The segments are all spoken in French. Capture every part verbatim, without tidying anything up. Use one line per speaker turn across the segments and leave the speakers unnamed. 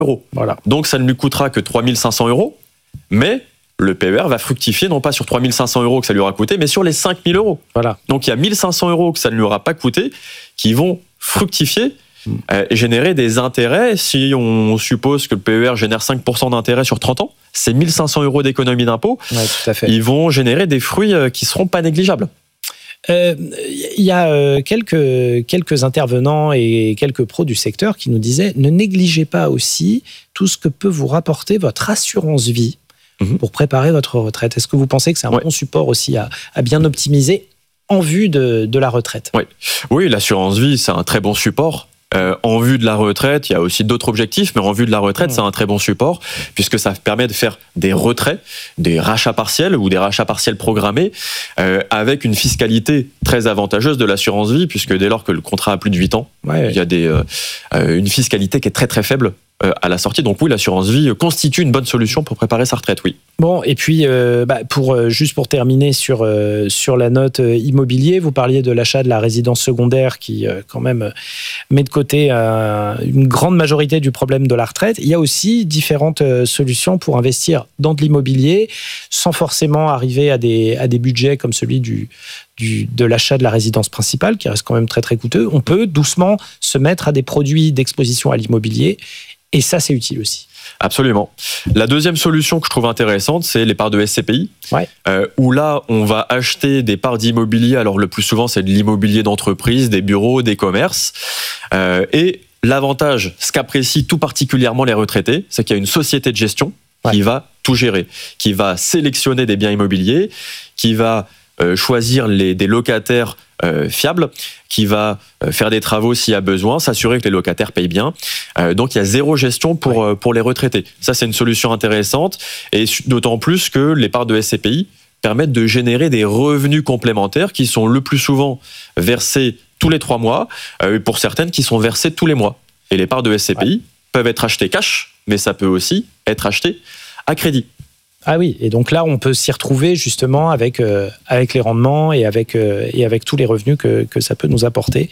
euros.
Voilà.
Donc ça ne lui coûtera que trois mille cinq cents euros, mais le P E R va fructifier non pas sur trois mille cinq cents euros que ça lui aura coûté, mais sur les cinq mille euros.
Voilà.
Donc il y a mille cinq cents euros que ça ne lui aura pas coûté, qui vont fructifier mmh. euh, et générer des intérêts. Si on suppose que le P E R génère cinq pour cent d'intérêt sur trente ans, c'est mille cinq cents euros d'économie d'impôt.
Ouais, tout à fait.
Ils vont générer des fruits qui ne seront pas négligeables.
Il euh, y a euh, quelques, quelques intervenants et quelques pros du secteur qui nous disaient « Ne négligez pas aussi tout ce que peut vous rapporter votre assurance vie mmh. pour préparer votre retraite. » Est-ce que vous pensez que c'est un ouais. bon support aussi à, à bien optimiser en vue de, de la retraite ?
Oui, oui, l'assurance vie, c'est un très bon support. Euh, en vue de la retraite, il y a aussi d'autres objectifs, mais en vue de la retraite, mmh. c'est un très bon support, puisque ça permet de faire des retraits, des rachats partiels ou des rachats partiels programmés, euh, avec une fiscalité très avantageuse de l'assurance vie, puisque dès lors que le contrat a plus de huit ans, ouais. il y a des, euh, une fiscalité qui est très très faible à la sortie. Donc oui, l'assurance vie constitue une bonne solution pour préparer sa retraite, oui.
Bon, et puis euh, bah, pour, euh, juste pour terminer sur, euh, sur la note euh, immobilier, vous parliez de l'achat de la résidence secondaire qui euh, quand même euh, met de côté euh, une grande majorité du problème de la retraite. Il y a aussi différentes euh, solutions pour investir dans de l'immobilier sans forcément arriver à des, à des budgets comme celui du, du, de l'achat de la résidence principale qui reste quand même très très coûteux. On peut doucement se mettre à des produits d'exposition à l'immobilier. Et ça, c'est utile aussi.
Absolument. La deuxième solution que je trouve intéressante, c'est les parts de S C P I,
ouais.
euh, où là, on va acheter des parts d'immobilier. Alors, le plus souvent, c'est de l'immobilier d'entreprise, des bureaux, des commerces. Euh, et l'avantage, ce qu'apprécient tout particulièrement les retraités, c'est qu'il y a une société de gestion ouais. qui va tout gérer, qui va sélectionner des biens immobiliers, qui va euh, choisir les, des locataires euh, fiables, qui va faire des travaux s'il y a besoin, s'assurer que les locataires payent bien. Euh, donc, il y a zéro gestion pour, ouais. pour les retraités. Ça, c'est une solution intéressante, et d'autant plus que les parts de S C P I permettent de générer des revenus complémentaires qui sont le plus souvent versés tous les trois mois, euh, pour certaines qui sont versées tous les mois. Et les parts de S C P I ouais. peuvent être achetées cash, mais ça peut aussi être acheté à crédit.
Ah oui, et donc là, on peut s'y retrouver justement avec, euh, avec les rendements et avec, euh, et avec tous les revenus que, que ça peut nous apporter.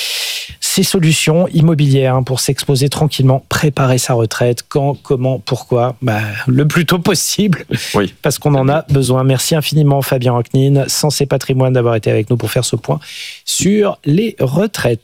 Ces solutions immobilières hein, pour s'exposer tranquillement, préparer sa retraite, quand, comment, pourquoi, bah, le plus tôt possible,
oui.
parce qu'on en a besoin. Merci infiniment Fabien Roquenine, Sensé Patrimoine, d'avoir été avec nous pour faire ce point sur les retraites.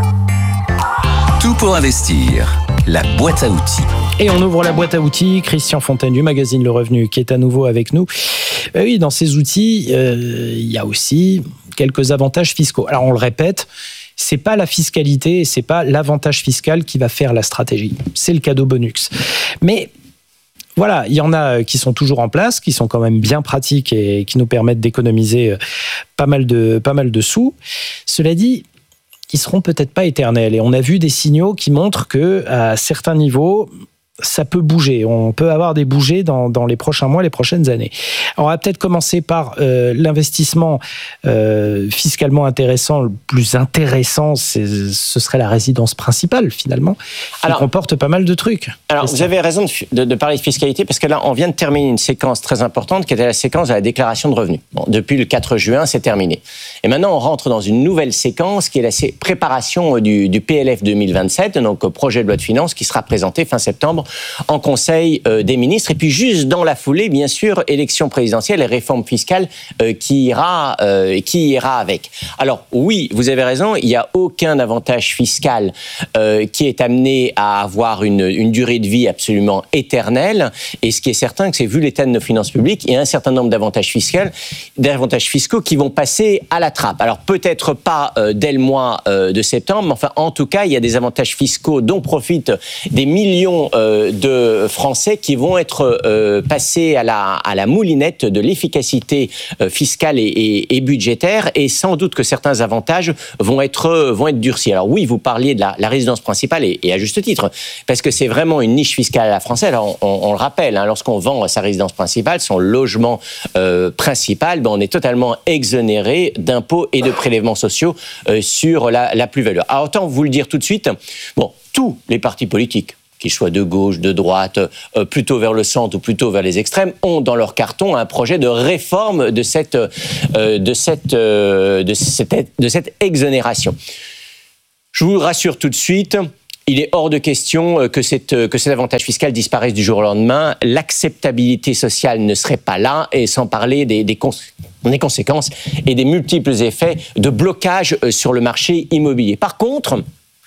Tout pour investir, la boîte à outils.
Et on ouvre la boîte à outils. Christian Fontaine du magazine Le Revenu qui est à nouveau avec nous. Ben oui, dans ces outils, euh, il y a aussi quelques avantages fiscaux. Alors on le répète, c'est pas la fiscalité, c'est pas l'avantage fiscal qui va faire la stratégie. C'est le cadeau bonus. Mais voilà, il y en a qui sont toujours en place, qui sont quand même bien pratiques et qui nous permettent d'économiser pas mal de, pas mal de sous. Cela dit, ils seront peut-être pas éternels. Et on a vu des signaux qui montrent que à certains niveaux, ça peut bouger. On peut avoir des bougées dans, dans les prochains mois, les prochaines années. Alors, on va peut-être commencer par euh, l'investissement euh, fiscalement intéressant. Le plus intéressant, c'est, ce serait la résidence principale, finalement, qui alors, comporte pas mal de trucs.
Alors, vous avez raison de, de, de parler de fiscalité, parce que là, on vient de terminer une séquence très importante, qui était la séquence de la déclaration de revenus. Bon, depuis le quatre juin, c'est terminé. Et maintenant, on rentre dans une nouvelle séquence, qui est la préparation du, du P L F deux mille vingt-sept, donc projet de loi de finances, qui sera présenté fin septembre en Conseil euh, des ministres. Et puis juste dans la foulée, bien sûr, élection présidentielle et réforme fiscale euh, qui ira, euh, qui ira avec. Alors oui, vous avez raison, il n'y a aucun avantage fiscal euh, qui est amené à avoir une, une durée de vie absolument éternelle. Et ce qui est certain, c'est vu l'état de nos finances publiques, il y a un certain nombre d'avantages fiscaux, d'avantages fiscaux qui vont passer à la trappe. Alors peut-être pas euh, dès le mois euh, de septembre, mais enfin en tout cas, il y a des avantages fiscaux dont profitent des millions euh, de Français qui vont être euh, passés à la, à la moulinette de l'efficacité euh, fiscale et, et, et budgétaire, et sans doute que certains avantages vont être, vont être durcis. Alors oui, vous parliez de la, la résidence principale, et, et à juste titre, parce que c'est vraiment une niche fiscale à la française. Alors on, on, on le rappelle, hein, lorsqu'on vend sa résidence principale, son logement euh, principal, ben on est totalement exonéré d'impôts et de prélèvements sociaux euh, sur la, la plus-value. Alors autant vous le dire tout de suite, bon, tous les partis politiques, qu'ils soient de gauche, de droite, euh, plutôt vers le centre ou plutôt vers les extrêmes, ont dans leur carton un projet de réforme de cette, euh, de cette, euh, de cette, de cette exonération. Je vous rassure tout de suite, il est hors de question que, cette, que cet avantage fiscal disparaisse du jour au lendemain. L'acceptabilité sociale ne serait pas là, et sans parler des, des, cons- des conséquences et des multiples effets de blocage sur le marché immobilier. Par contre,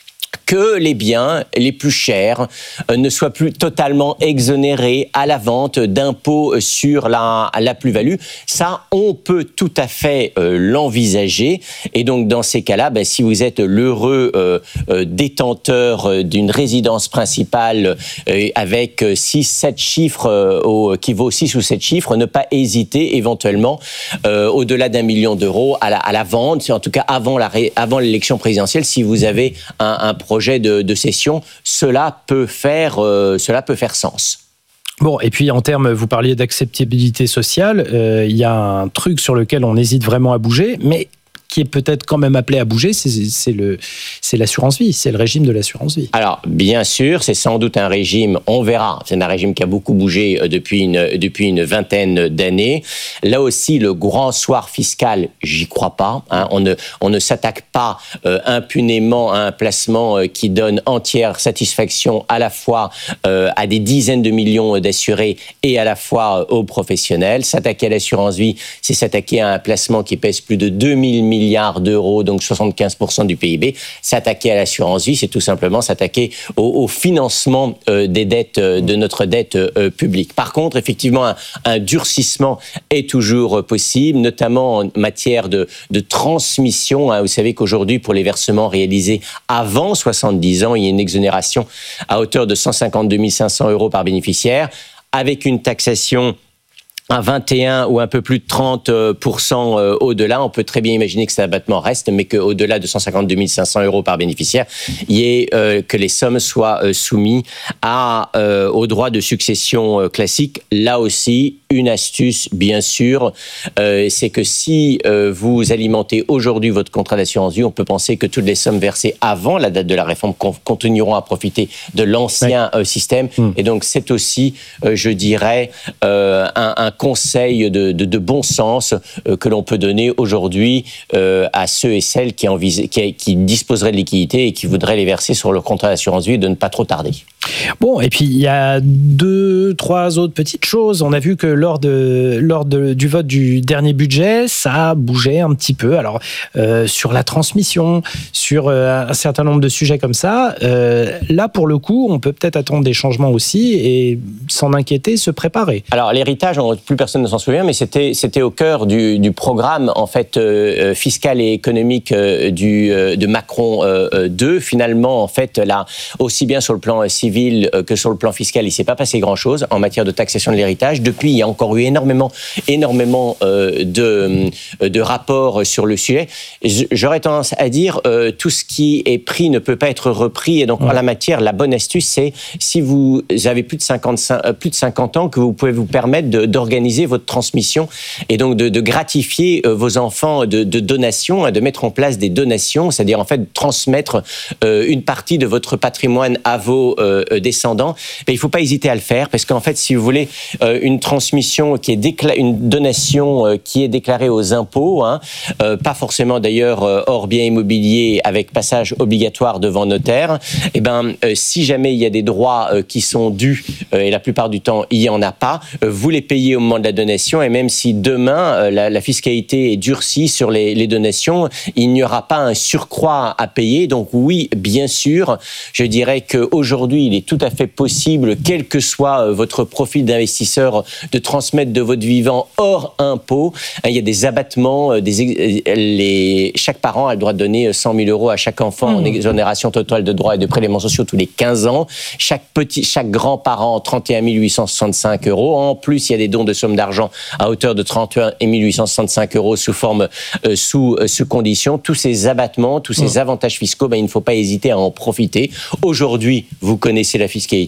que les biens les plus chers euh, ne soient plus totalement exonérés à la vente d'impôts sur la, la plus-value. Ça, on peut tout à fait euh, l'envisager. Et donc, dans ces cas-là, ben, si vous êtes l'heureux euh, euh, détenteur euh, d'une résidence principale euh, avec six sept chiffres, euh, au, qui vaut six ou sept chiffres, ne pas hésiter éventuellement, euh, au-delà d'un million d'euros, à la, à la vente, en tout cas avant, la, avant l'élection présidentielle, si vous avez un, un projet de, de cession, cela peut faire, euh, cela peut faire sens.
Bon, et puis en termes, vous parliez d'acceptabilité sociale, euh, il y a un truc sur lequel on hésite vraiment à bouger, mais qui est peut-être quand même appelé à bouger, c'est, c'est, le, c'est l'assurance vie, c'est le régime de l'assurance vie.
Alors, bien sûr, c'est sans doute un régime, on verra, c'est un régime qui a beaucoup bougé depuis une, depuis une vingtaine d'années. Là aussi, le grand soir fiscal, j'y crois pas. Hein. On ne, on ne s'attaque pas euh, impunément à un placement euh, qui donne entière satisfaction à la fois euh, à des dizaines de millions d'assurés et à la fois aux professionnels. S'attaquer à l'assurance vie, c'est s'attaquer à un placement qui pèse plus de deux mille milliards d'euros, donc soixante-quinze pour cent du P I B. S'attaquer à l'assurance vie, c'est tout simplement s'attaquer au, au financement euh, des dettes, euh, de notre dette euh, publique. Par contre, effectivement, un, un durcissement est toujours possible, notamment en matière de, de transmission. Hein. Vous savez qu'aujourd'hui, pour les versements réalisés avant soixante-dix ans, il y a une exonération à hauteur de cent cinquante-deux mille cinq cents euros par bénéficiaire, avec une taxation à vingt et un ou un peu plus de trente pour cent au-delà. On peut très bien imaginer que cet abattement reste, mais qu'au-delà de cent cinquante-deux mille cinq cents euros par bénéficiaire, il y ait, euh, que les sommes soient euh, soumises à, euh, au droit de succession euh, classique. Là aussi, une astuce, bien sûr, euh, c'est que si euh, vous alimentez aujourd'hui votre contrat d'assurance vie, on peut penser que toutes les sommes versées avant la date de la réforme continueront à profiter de l'ancien ouais. euh, système. Mmh. Et donc, c'est aussi, euh, je dirais, euh, un, un conseil de, de, de bon sens euh, que l'on peut donner aujourd'hui euh, à ceux et celles qui, envis- qui, qui disposeraient de liquidités et qui voudraient les verser sur leur contrat d'assurance vie, de ne pas trop tarder.
Bon, et puis il y a deux, trois autres petites choses. On a vu que lors, de, lors de, du vote du dernier budget, ça a bougé un petit peu. Alors, euh, sur la transmission, sur euh, un certain nombre de sujets comme ça, euh, là, pour le coup, on peut peut-être attendre des changements aussi et s'en inquiéter, se préparer.
Alors, l'héritage, on, plus personne ne s'en souvient, mais c'était, c'était au cœur du, du programme en fait, euh, fiscal et économique euh, du, euh, de Macron euh, deux. Finalement, en fait, là, aussi bien sur le plan civil que sur le plan fiscal, il ne s'est pas passé grand-chose en matière de taxation de l'héritage. Depuis, il y a encore eu énormément, énormément euh, de, de rapports sur le sujet. J'aurais tendance à dire euh, tout ce qui est pris ne peut pas être repris. Et donc, ouais. en la matière, la bonne astuce, c'est si vous avez plus de cinquante-cinq, plus de cinquante ans, que vous pouvez vous permettre de, d'organiser votre transmission et donc de, de gratifier euh, vos enfants de, de donations, hein, de mettre en place des donations, c'est-à-dire en fait de transmettre euh, une partie de votre patrimoine à vos euh, descendants, mais il ne faut pas hésiter à le faire parce qu'en fait, si vous voulez euh, une transmission qui est décla- une donation euh, qui est déclarée aux impôts, hein, euh, pas forcément d'ailleurs euh, hors bien immobilier avec passage obligatoire devant notaire, et ben euh, si jamais il y a des droits euh, qui sont dus euh, et la plupart du temps il y en a pas, euh, vous les payez au moment de la donation et même si demain euh, la, la fiscalité est durcie sur les, les donations, il n'y aura pas un surcroît à payer. Donc oui, bien sûr, je dirais qu'aujourd'hui il est tout à fait possible, quel que soit votre profil d'investisseur, de transmettre de votre vivant hors impôt. Il y a des abattements, des, les, chaque parent a le droit de donner cent mille euros à chaque enfant mmh. en exonération totale de droits et de prélèvements sociaux tous les quinze ans. Chaque petit, chaque grand-parent, trente et un mille huit cent soixante-cinq euros. En plus, il y a des dons de sommes d'argent à hauteur de trente et un mille huit cent soixante-cinq euros sous forme, euh, sous, euh, sous condition. Tous ces abattements, tous ces mmh. avantages fiscaux, ben, il ne faut pas hésiter à en profiter. Aujourd'hui, vous connaissez la fiscalité,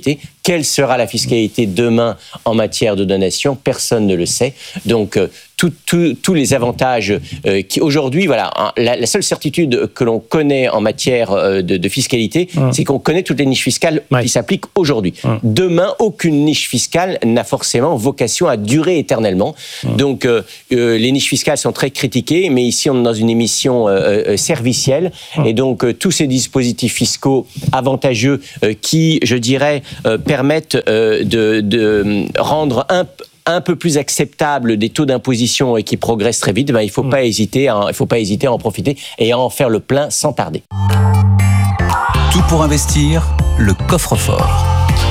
Quelle sera la fiscalité demain en matière de donation? Personne ne le sait. Donc, euh, tous les avantages euh, qui aujourd'hui, voilà, hein, la, la seule certitude que l'on connaît en matière euh, de, de fiscalité, mmh. c'est qu'on connaît toutes les niches fiscales ouais. qui s'appliquent aujourd'hui. Mmh. Demain, aucune niche fiscale n'a forcément vocation à durer éternellement. Mmh. Donc, euh, euh, les niches fiscales sont très critiquées, mais ici, on est dans une émission euh, euh, servicielle, mmh. et donc euh, tous ces dispositifs fiscaux avantageux euh, qui, je dirais, euh, permettent euh, de, de rendre un un peu plus acceptable des taux d'imposition et qui progressent très vite, ben, il ne faut mmh. pas hésiter à, il faut pas hésiter à en profiter et à en faire le plein sans tarder.
Tout pour investir, le coffre-fort.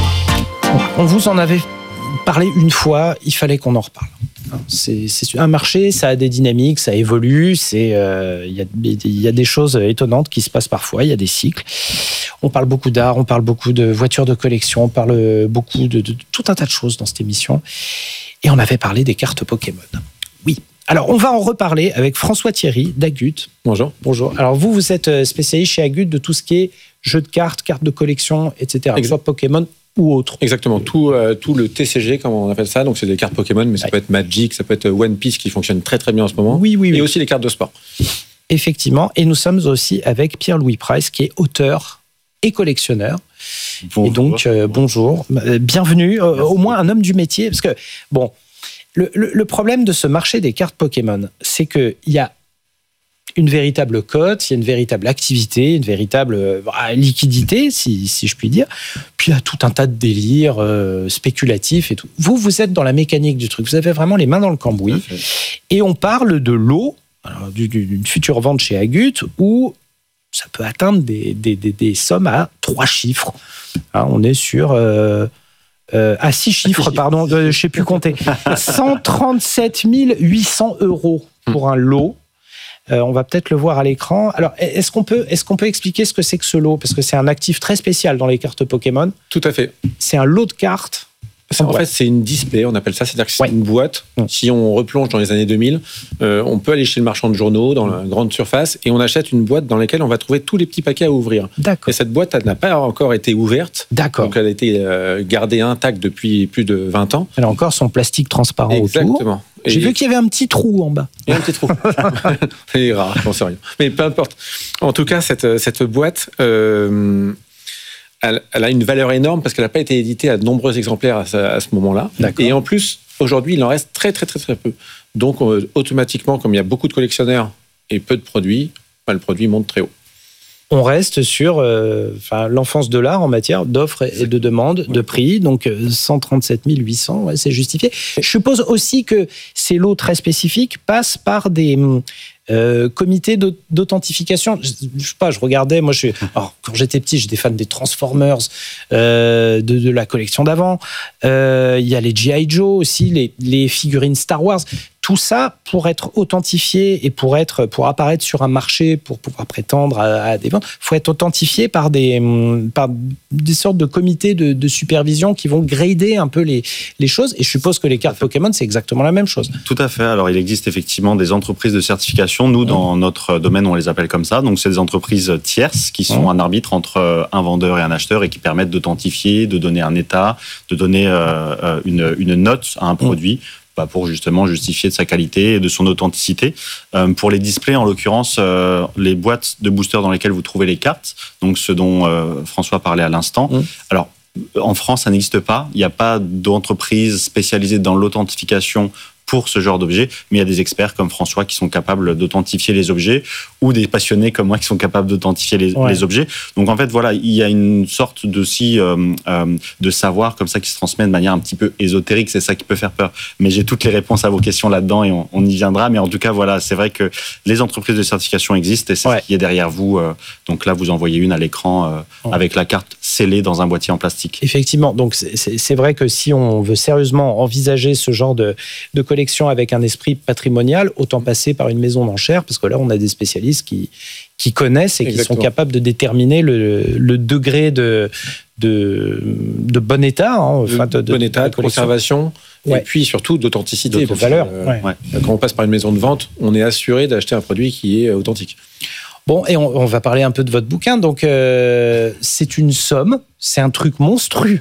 On vous en avait parlé une fois, il fallait qu'on en reparle. C'est, c'est un marché, ça a des dynamiques, ça évolue, c'est, euh, y a, y a des choses étonnantes qui se passent parfois, il y a des cycles. On parle beaucoup d'art, on parle beaucoup de voitures de collection, on parle beaucoup de, de, de tout un tas de choses dans cette émission. Et on avait parlé des cartes Pokémon. Oui. Alors, on va en reparler avec François Thierry d'Agut.
Bonjour.
Bonjour. Alors, vous, vous êtes spécialiste chez Agut de tout ce qui est jeux de cartes, cartes de collection, et cetera. Exact. Soit Pokémon ou autre.
Exactement. Tout, euh, tout le T C G, comme on appelle ça. Donc, c'est des cartes Pokémon, mais ça ouais. peut être Magic, ça peut être One Piece qui fonctionne très, très bien en ce moment.
Oui, oui, oui.
Et aussi les cartes de sport.
Effectivement. Et nous sommes aussi avec Pierre-Louis Price, qui est auteur et collectionneur. Bonjour. Et donc, euh, bonjour. Bienvenue. Euh, au moins un homme du métier. Parce que, bon, le, le, le problème de ce marché des cartes Pokémon, c'est qu'il y a une véritable cote, il y a une véritable activité, une véritable euh, liquidité, si, si je puis dire. Puis il y a tout un tas de délires euh, spéculatifs et tout. Vous, vous êtes dans la mécanique du truc. Vous avez vraiment les mains dans le cambouis. Et on parle de l'eau, alors, d'une future vente chez Agut, où ça peut atteindre des, des, des, des sommes à trois chiffres. Hein, on est sur... Euh, euh, à six chiffres, pardon, je ne sais plus compter. cent trente-sept mille huit cents euros pour un lot. Euh, on va peut-être le voir à l'écran. Alors, est-ce qu'on peut, est-ce qu'on peut expliquer ce que c'est que ce lot? Parce que c'est un actif très spécial dans les cartes Pokémon.
Tout à fait.
C'est un lot de cartes.
En fait, c'est une display, on appelle ça. C'est-à-dire que c'est ouais. une boîte. Mmh. Si on replonge dans les années deux mille, euh, on peut aller chez le marchand de journaux, dans la grande surface, et on achète une boîte dans laquelle on va trouver tous les petits paquets à ouvrir.
D'accord.
Et cette boîte, elle n'a pas encore été ouverte.
D'accord.
Donc, elle a été euh, gardée intacte depuis plus de vingt ans.
Elle a encore son plastique transparent
Exactement.
autour.
Exactement.
J'ai
et...
vu qu'il y avait un petit trou en bas.
Il y a un petit trou. C'est rare, j'en sais rien. Mais peu importe. En tout cas, cette, cette boîte... Euh, Elle, elle a une valeur énorme parce qu'elle n'a pas été éditée à de nombreux exemplaires à ce, à ce moment-là. D'accord. Et en plus, aujourd'hui, il en reste très, très, très, très peu. Donc, euh, automatiquement, comme il y a beaucoup de collectionneurs et peu de produits, bah, le produit monte très haut.
On reste sur euh, l'enfance de l'art en matière d'offres et de demandes, de prix. Donc, cent trente-sept mille huit cents, ouais, c'est justifié. Je suppose aussi que ces lots très spécifiques passent par des... Euh, comité d'authentification. Je, je sais pas, je regardais, moi je suis, alors, quand j'étais petit, j'étais fan des Transformers, euh, de, de la collection d'avant. Euh, il y a les G I Joe aussi, les, les figurines Star Wars. Tout ça pour être authentifié et pour être, pour apparaître sur un marché, pour pouvoir prétendre à, à des ventes, faut être authentifié par des, par des sortes de comités de, de supervision qui vont grader un peu les, les choses. Et je suppose que les cartes Pokémon, c'est exactement la même chose.
Tout à fait. Alors, il existe effectivement des entreprises de certification. Nous, dans notre domaine, on les appelle comme ça. Donc, c'est des entreprises tierces qui sont un arbitre entre un vendeur et un acheteur et qui permettent d'authentifier, de donner un état, de donner euh, une, une note à un produit. Bah pour justement justifier de sa qualité et de son authenticité. Euh, pour les displays, en l'occurrence, euh, les boîtes de boosters dans lesquelles vous trouvez les cartes, donc ce dont euh, François parlait à l'instant. Mmh. Alors, en France, ça n'existe pas. Il n'y a pas d'entreprise spécialisée dans l'authentification pour ce genre d'objet, mais il y a des experts comme François qui sont capables d'authentifier les objets ou des passionnés comme moi qui sont capables d'authentifier les, ouais. les objets. Donc en fait, voilà, il y a une sorte de, si, euh, euh, de savoir comme ça qui se transmet de manière un petit peu ésotérique, c'est ça qui peut faire peur. Mais j'ai toutes les réponses à vos questions là-dedans et on, on y viendra. Mais en tout cas, voilà, c'est vrai que les entreprises de certification existent et c'est ouais. ce qui est derrière vous. Euh, donc là, vous en voyez une à l'écran euh, ouais. avec la carte scellée dans un boîtier en plastique.
Effectivement, donc c'est, c'est, c'est vrai que si on veut sérieusement envisager ce genre de, de collection avec un esprit patrimonial, autant passer par une maison d'enchères, parce que là, on a des spécialistes qui, qui connaissent et Exactement. Qui sont capables de déterminer le, le degré de, de, de bon état. Hein, enfin, de, de
bon état, de, de conservation, ouais. et puis surtout d'authenticité.
De valeur.
Euh,
ouais.
Ouais. Quand on passe par une maison de vente, on est assuré d'acheter un produit qui est authentique.
Bon, et on, on va parler un peu de votre bouquin. Donc, euh, c'est une somme, c'est un truc monstrueux.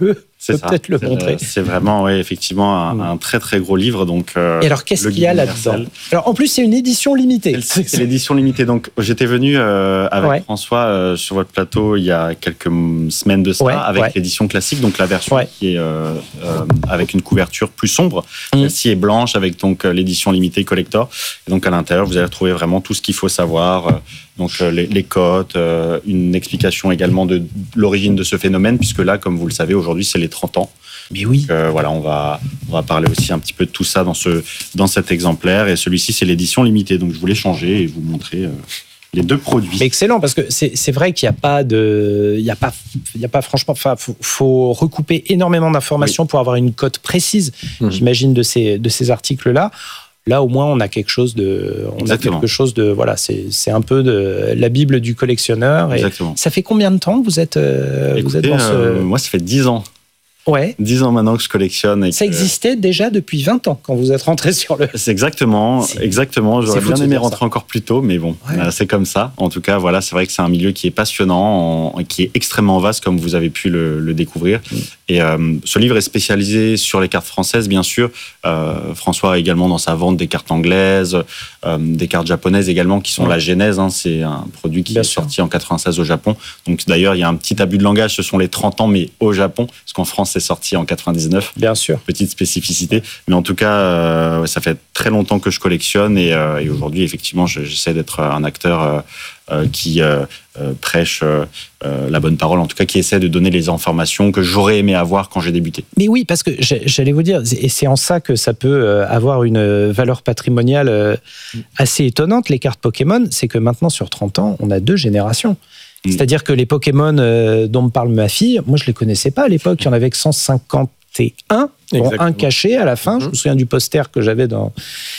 peut peut-être le
c'est,
montrer.
C'est vraiment, oui, effectivement, un, un très très gros livre. Donc, euh,
et alors, qu'est-ce qu'il y a là-dedans? Alors, en plus, c'est une édition limitée.
C'est, c'est l'édition limitée. Donc, j'étais venu euh, avec
ouais.
François euh, sur votre plateau il y a quelques semaines de ça, ouais, avec ouais. l'édition classique, donc la version ouais. qui est euh, euh, avec une couverture plus sombre. Mmh. Celle-ci est blanche avec donc l'édition limitée collector. Et donc, à l'intérieur, vous allez retrouver vraiment tout ce qu'il faut savoir. Euh, donc, euh, les, les cotes, euh, une explication également de l'origine de ce phénomène, puisque là, comme vous le savez, aujourd'hui, c'est les trente ans.
Mais oui.
Donc, euh, voilà, on va, on va parler aussi un petit peu de tout ça dans, ce, dans cet exemplaire. Et celui-ci, c'est l'édition limitée. Donc, je voulais changer et vous montrer euh, les deux produits.
Mais excellent, parce que c'est, c'est vrai qu'il n'y a pas de. Il n'y a pas, il n'y a pas franchement. Enfin, faut, faut recouper énormément d'informations oui. pour avoir une cote précise, mmh. j'imagine, de ces, de ces articles-là. Là, au moins, on a quelque chose de, on Exactement. a quelque chose de, voilà, c'est, c'est un peu de la Bible du collectionneur. Et
Exactement.
Ça fait combien de temps que vous êtes, euh,
Écoutez,
vous êtes dans ce...
euh, moi, ça fait dix ans.
Ouais.
dix ans maintenant que je collectionne. Et
ça
que...
existait déjà depuis vingt ans quand vous êtes rentré sur le.
C'est exactement, c'est... exactement. J'aurais c'est bien aimé rentrer ça. encore plus tôt, mais bon, ouais. euh, c'est comme ça. En tout cas, voilà, c'est vrai que c'est un milieu qui est passionnant, en... qui est extrêmement vaste, comme vous avez pu le, le découvrir. Mm. Et euh, ce livre est spécialisé sur les cartes françaises, bien sûr. Euh, François a également dans sa vente des cartes anglaises, euh, des cartes japonaises également, qui sont ouais. la genèse. Hein, c'est un produit qui bien est sûr. sorti en quatre-vingt-seize au Japon. Donc d'ailleurs, il y a un petit abus de langage. Ce sont les trente ans, mais au Japon, parce qu'en France, c'est sorti en quatre-vingt-dix-neuf.
Bien sûr.
Petite spécificité. Mais en tout cas, euh, ça fait très longtemps que je collectionne et, euh, et aujourd'hui, effectivement, je, j'essaie d'être un acteur euh, euh, qui euh, euh, prêche euh, euh, la bonne parole, en tout cas qui essaie de donner les informations que j'aurais aimé avoir quand j'ai débuté.
Mais oui, parce que j'allais vous dire, et c'est en ça que ça peut avoir une valeur patrimoniale assez étonnante, les cartes Pokémon, c'est que maintenant, sur trente ans, on a deux générations. C'est-à-dire que les Pokémon euh, dont me parle ma fille, moi je les connaissais pas à l'époque. Il y en avait que cent cinquante et un, dont un caché à la fin. Mmh. Je me souviens du poster que j'avais dans.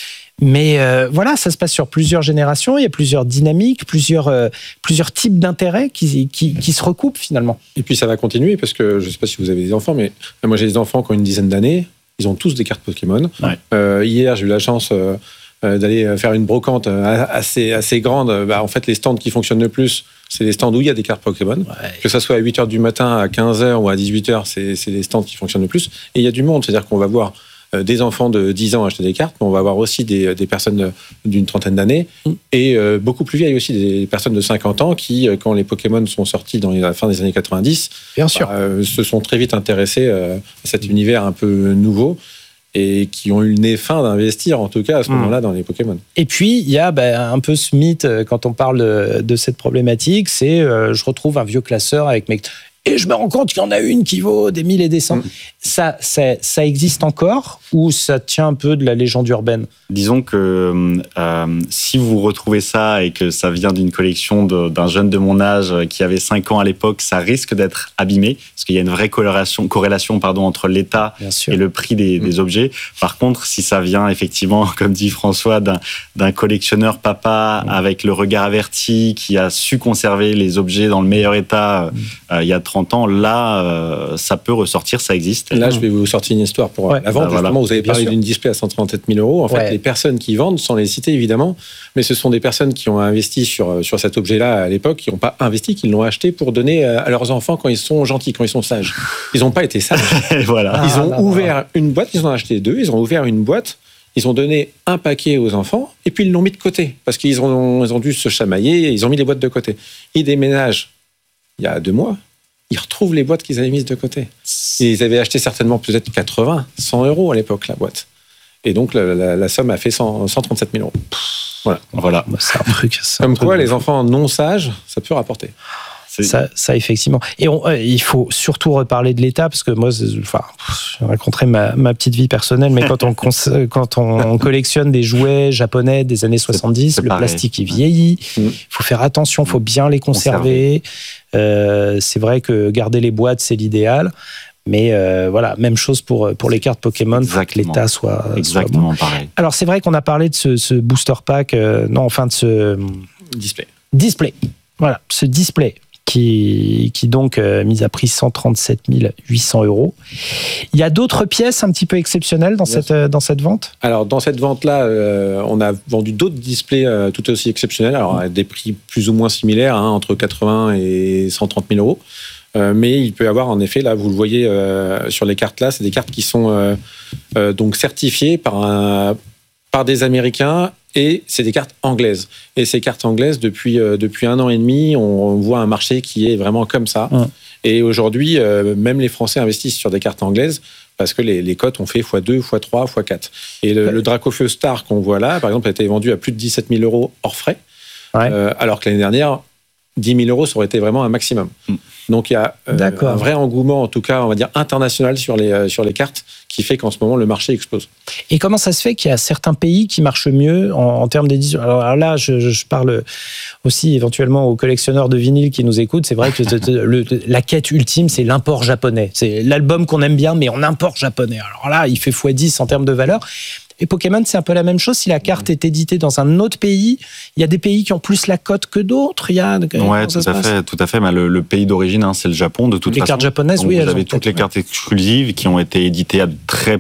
Mais euh, voilà, ça se passe sur plusieurs générations. Il y a plusieurs dynamiques, plusieurs euh, plusieurs types d'intérêts qui, qui qui se recoupent finalement.
Et puis ça va continuer parce que je sais pas si vous avez des enfants, mais moi j'ai des enfants qui ont une dizaine d'années. Ils ont tous des cartes Pokémon. Ouais. Euh, hier, j'ai eu la chance. Euh, d'aller faire une brocante assez, assez grande. Bah, en fait, les stands qui fonctionnent le plus, c'est les stands où il y a des cartes Pokémon. Ouais. Que ça soit à huit heures du matin, à quinze heures ou à dix-huit heures, c'est, c'est les stands qui fonctionnent le plus. Et il y a du monde, c'est-à-dire qu'on va voir des enfants de dix ans acheter des cartes, mais on va avoir aussi des, des personnes d'une trentaine d'années mmh. et euh, beaucoup plus vieilles aussi, des personnes de cinquante ans qui, quand les Pokémon sont sortis dans la fin des années quatre-vingt-dix,
Bien sûr.
Bah, euh, se sont très vite intéressés à cet univers un peu nouveau. Et qui ont eu le nez fin d'investir, en tout cas, à ce moment-là, dans les Pokémon.
Et puis, il y a bah, un peu ce mythe, quand on parle de, de cette problématique, c'est euh, je retrouve un vieux classeur avec mes... Et je me rends compte qu'il y en a une qui vaut des mille et des cents. Mmh. Ça, ça, ça existe encore ou ça tient un peu de la légende urbaine?
Disons que euh, si vous retrouvez ça et que ça vient d'une collection de, d'un jeune de mon âge qui avait cinq ans à l'époque, ça risque d'être abîmé parce qu'il y a une vraie corrélation, corrélation pardon, entre l'état et le prix des, mmh. des objets. Par contre, si ça vient effectivement, comme dit François, d'un, d'un collectionneur papa mmh. avec le regard averti qui a su conserver les objets dans le meilleur état mmh. euh, il y a trente ans, là, euh, ça peut ressortir, ça existe.
Là, je vais vous sortir une histoire pour ouais. la vente. Ah, voilà. Justement, vous avez parlé d'une display à cent trente-sept mille euros. En fait, ouais. les personnes qui vendent, sans les citer évidemment, mais ce sont des personnes qui ont investi sur, sur cet objet-là à l'époque, qui n'ont pas investi, qui l'ont acheté pour donner à leurs enfants quand ils sont gentils, quand ils sont sages. Ils n'ont pas été sages.
Voilà.
Ils ont
ah,
ouvert
là.
une boîte, ils en ont acheté deux, ils ont ouvert une boîte, ils ont donné un paquet aux enfants et puis ils l'ont mis de côté parce qu'ils ont, ils ont dû se chamailler et ils ont mis les boîtes de côté. Ils déménagent il y a deux mois. Ils retrouvent les boîtes qu'ils avaient mises de côté. Et ils avaient acheté certainement peut-être quatre-vingts, cent euros à l'époque, la boîte. Et donc, la, la, la somme a fait cent, cent trente-sept mille euros. Voilà.
Voilà.
C'est un truc. C'est
Comme
un
quoi,
truc.
les enfants non sages, ça peut rapporter.
Ça, ça, effectivement. Et on, euh, il faut surtout reparler de l'État, parce que moi, enfin, je raconterai ma, ma petite vie personnelle, mais quand on, quand on collectionne des jouets japonais des années soixante-dix, c'est, c'est le pareil. Plastique est vieilli, il mmh. faut faire attention, il faut bien les conserver. Euh, c'est vrai que garder les boîtes, c'est l'idéal. Mais euh, voilà, même chose pour, pour les cartes Pokémon, il faut que l'État soit,
Exactement
soit bon.
pareil.
Alors, c'est vrai qu'on a parlé de ce, ce booster pack, euh, non, enfin de ce...
Display.
Display. Voilà, ce display. Qui, qui donc, euh, mis à prix cent trente-sept mille huit cents euros. Il y a d'autres pièces un petit peu exceptionnelles dans, cette, euh, dans cette vente?
Alors, dans cette vente-là, euh, on a vendu d'autres displays euh, tout aussi exceptionnels, alors à des prix plus ou moins similaires, hein, entre quatre-vingts et cent trente mille euros. Euh, mais il peut y avoir en effet, là vous le voyez euh, sur les cartes là, c'est des cartes qui sont euh, euh, donc certifiées par, un, par des Américains et c'est des cartes anglaises. Et ces cartes anglaises, depuis, euh, depuis un an et demi, on, on voit un marché qui est vraiment comme ça. Ouais. Et aujourd'hui, euh, même les Français investissent sur des cartes anglaises parce que les, les cotes ont fait fois deux, fois trois, fois quatre. Et le, ouais. le Dracofeu Star qu'on voit là, par exemple, a été vendu à plus de dix-sept mille euros hors frais, ouais. euh, alors que l'année dernière, dix mille euros, ça aurait été vraiment un maximum. Mm. Donc il y a euh, un vrai engouement, en tout cas, on va dire international sur les, euh, sur les cartes, qui fait qu'en ce moment, le marché explose.
Et comment ça se fait qu'il y a certains pays qui marchent mieux en, en termes d'édition ? Alors là, je, je parle aussi éventuellement aux collectionneurs de vinyle qui nous écoutent. C'est vrai que le, la quête ultime, c'est l'import japonais. C'est l'album qu'on aime bien, mais en import japonais. Alors là, il fait fois dix en termes de valeur. Et Pokémon, c'est un peu la même chose. Si la carte est éditée dans un autre pays, il y a des pays qui ont plus la cote que d'autres. Il y a.
Ouais, tout à fait, tout à fait. Mais le, le pays d'origine, hein, c'est le Japon, de toute
les
façon.
Les cartes japonaises,
donc
oui.
Vous avez toutes les cartes exclusives qui ont été éditées à très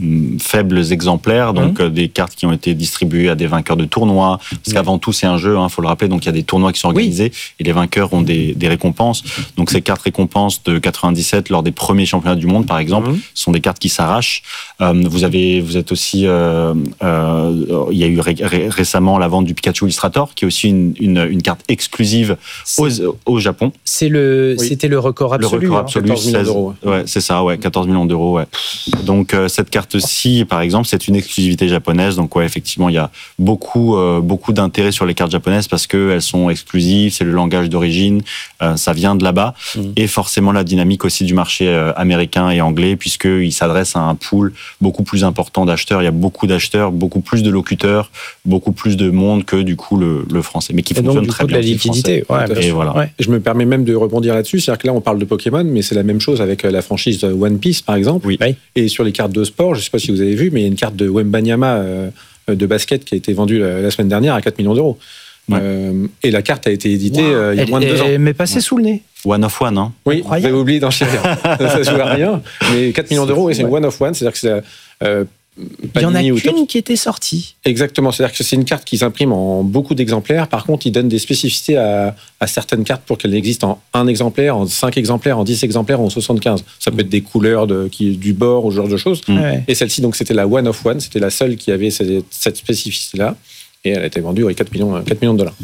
faibles exemplaires, donc mmh. des cartes qui ont été distribuées à des vainqueurs de tournois, parce qu'avant tout c'est un jeu, il hein, faut le rappeler, donc il y a des tournois qui sont organisés oui. et les vainqueurs ont des, des récompenses. Donc ces cartes récompenses de quatre-vingt-dix-sept lors des premiers championnats du monde par exemple, mmh. sont des cartes qui s'arrachent. Euh, vous avez, vous êtes aussi, euh, euh, il y a eu ré- ré- récemment la vente du Pikachu Illustrator, qui est aussi une, une, une carte exclusive au, au Japon.
C'est le, oui. C'était le record absolu.
Le record absolu,
quatorze millions d'euros.
Ouais, c'est ça, ouais, quatorze millions d'euros. Ouais. Donc euh, cette carte ci, par exemple, c'est une exclusivité japonaise. Donc, ouais, effectivement, il y a beaucoup, euh, beaucoup d'intérêt sur les cartes japonaises parce qu'elles sont exclusives, c'est le langage d'origine, euh, ça vient de là-bas. Mmh. Et forcément, la dynamique aussi du marché euh, américain et anglais, puisqu'il s'adresse à un pool beaucoup plus important d'acheteurs. Il y a beaucoup d'acheteurs, beaucoup plus de locuteurs, beaucoup plus de monde que, du coup, le, le français. Mais qui et fonctionne donc, très
coup,
bien.
De la liquidité. Ouais,
et voilà.
Ouais. Je me permets même de rebondir là-dessus. C'est-à-dire que là, on parle de Pokémon, mais c'est la même chose avec la franchise One Piece, par exemple.
Oui.
Et sur les cartes de sport, je ne sais pas si vous avez vu, mais il y a une carte de Wembanyama euh, de basket qui a été vendue la, la semaine dernière à quatre millions d'euros. Ouais. Euh, et la carte a été éditée wow. euh, il y a moins de deux ans.
Elle m'est passée ouais. sous le nez.
One of one, hein.
Oui, vous avez oublié d'enchérir. Ça joue à rien. Mais quatre millions d'euros, et c'est ouais. une one of one, c'est-à-dire que c'est la, euh,
il y en a qu'une qui était sortie.
Exactement, c'est-à-dire que c'est une carte qui s'imprime en beaucoup d'exemplaires. Par contre, il donne des spécificités à, à certaines cartes pour qu'elles existent en un exemplaire, en cinq exemplaires, en dix exemplaires, en soixante-quinze. Ça peut être des couleurs de, qui, du bord ou ce genre de choses. Mmh. Ouais. Et celle-ci, donc, c'était la one of one, c'était la seule qui avait cette, cette spécificité-là. Et elle a été vendue à quatre millions, quatre millions de dollars.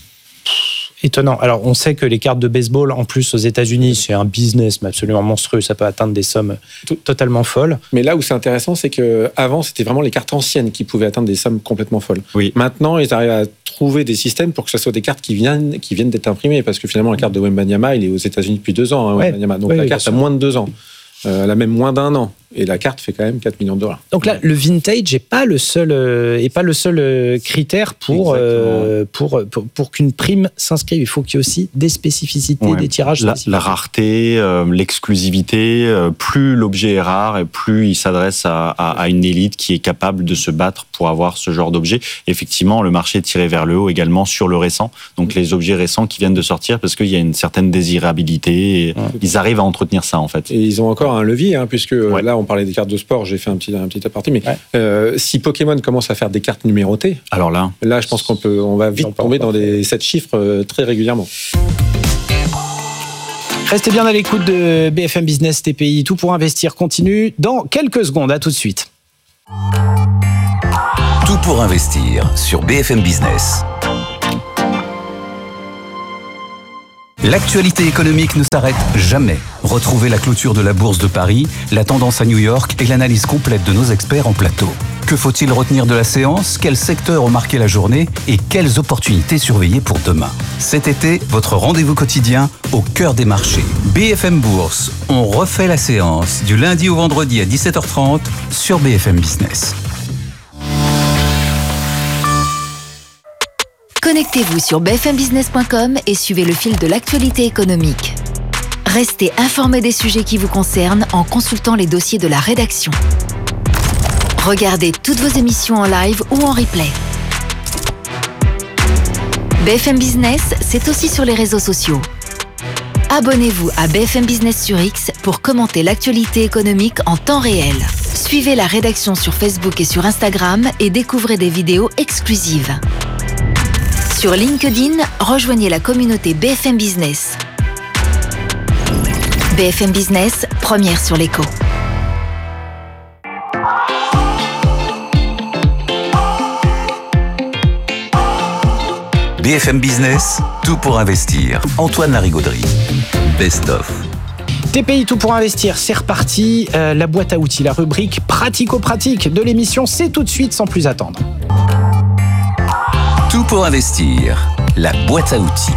Étonnant. Alors, on sait que les cartes de baseball, en plus, aux États-Unis, c'est un business mais absolument monstrueux. Ça peut atteindre des sommes totalement folles.
Mais là où c'est intéressant, c'est qu'avant, c'était vraiment les cartes anciennes qui pouvaient atteindre des sommes complètement folles.
Oui.
Maintenant, ils arrivent à trouver des systèmes pour que ce soit des cartes qui viennent, qui viennent d'être imprimées. Parce que finalement, la carte de Wembanyama, il est aux États-Unis depuis deux ans. Hein, ouais. Wembanyama. Donc, ouais, la oui, carte a moins de deux ans. Euh, elle a même moins d'un an. Et la carte fait quand même quatre millions de dollars.
Donc là, le vintage n'est pas le seul, euh, est pas le seul euh, critère pour, euh, pour, pour, pour qu'une prime s'inscrive. Il faut qu'il y ait aussi des spécificités, ouais. des tirages
la,
spécifiques.
La rareté, euh, l'exclusivité, euh, plus l'objet est rare et plus il s'adresse à, à, à une élite qui est capable de se battre pour avoir ce genre d'objet. Effectivement, le marché est tiré vers le haut également sur le récent. Donc les objets récents qui viennent de sortir parce qu'il y a une certaine désirabilité. Et ouais. Ils arrivent à entretenir ça, en fait.
Et ils ont encore un levier, hein, puisque ouais. là, on parlait des cartes de sport, j'ai fait un petit, un petit aparté, mais ouais. euh, si Pokémon commence à faire des cartes numérotées,
alors là,
là je pense qu'on peut, on va vite tomber dans des sept chiffres euh, très régulièrement.
Restez bien à l'écoute de B F M Business T P I. Tout pour investir continue dans quelques secondes. À tout de suite.
Tout pour investir sur B F M Business. L'actualité économique ne s'arrête jamais. Retrouvez la clôture de la Bourse de Paris, la tendance à New York et l'analyse complète de nos experts en plateau. Que faut-il retenir de la séance ? Quels secteurs ont marqué la journée ? Et quelles opportunités surveiller pour demain ? Cet été, votre rendez-vous quotidien au cœur des marchés. B F M Bourse, on refait la séance du lundi au vendredi à dix-sept heures trente sur B F M Business.
Connectez-vous sur b f m business point com et suivez le fil de l'actualité économique. Restez informés des sujets qui vous concernent en consultant les dossiers de la rédaction. Regardez toutes vos émissions en live ou en replay. B F M Business, c'est aussi sur les réseaux sociaux. Abonnez-vous à B F M Business sur X pour commenter l'actualité économique en temps réel. Suivez la rédaction sur Facebook et sur Instagram et découvrez des vidéos exclusives. Sur LinkedIn, rejoignez la communauté B F M Business. B F M Business, première sur l'écho.
B F M Business, tout pour investir. Antoine Larigauderie. Best of.
T P I Tout pour investir, c'est reparti. Euh, la boîte à outils, la rubrique pratico-pratique de l'émission, c'est tout de suite sans plus attendre.
Tout pour investir. La boîte à outils.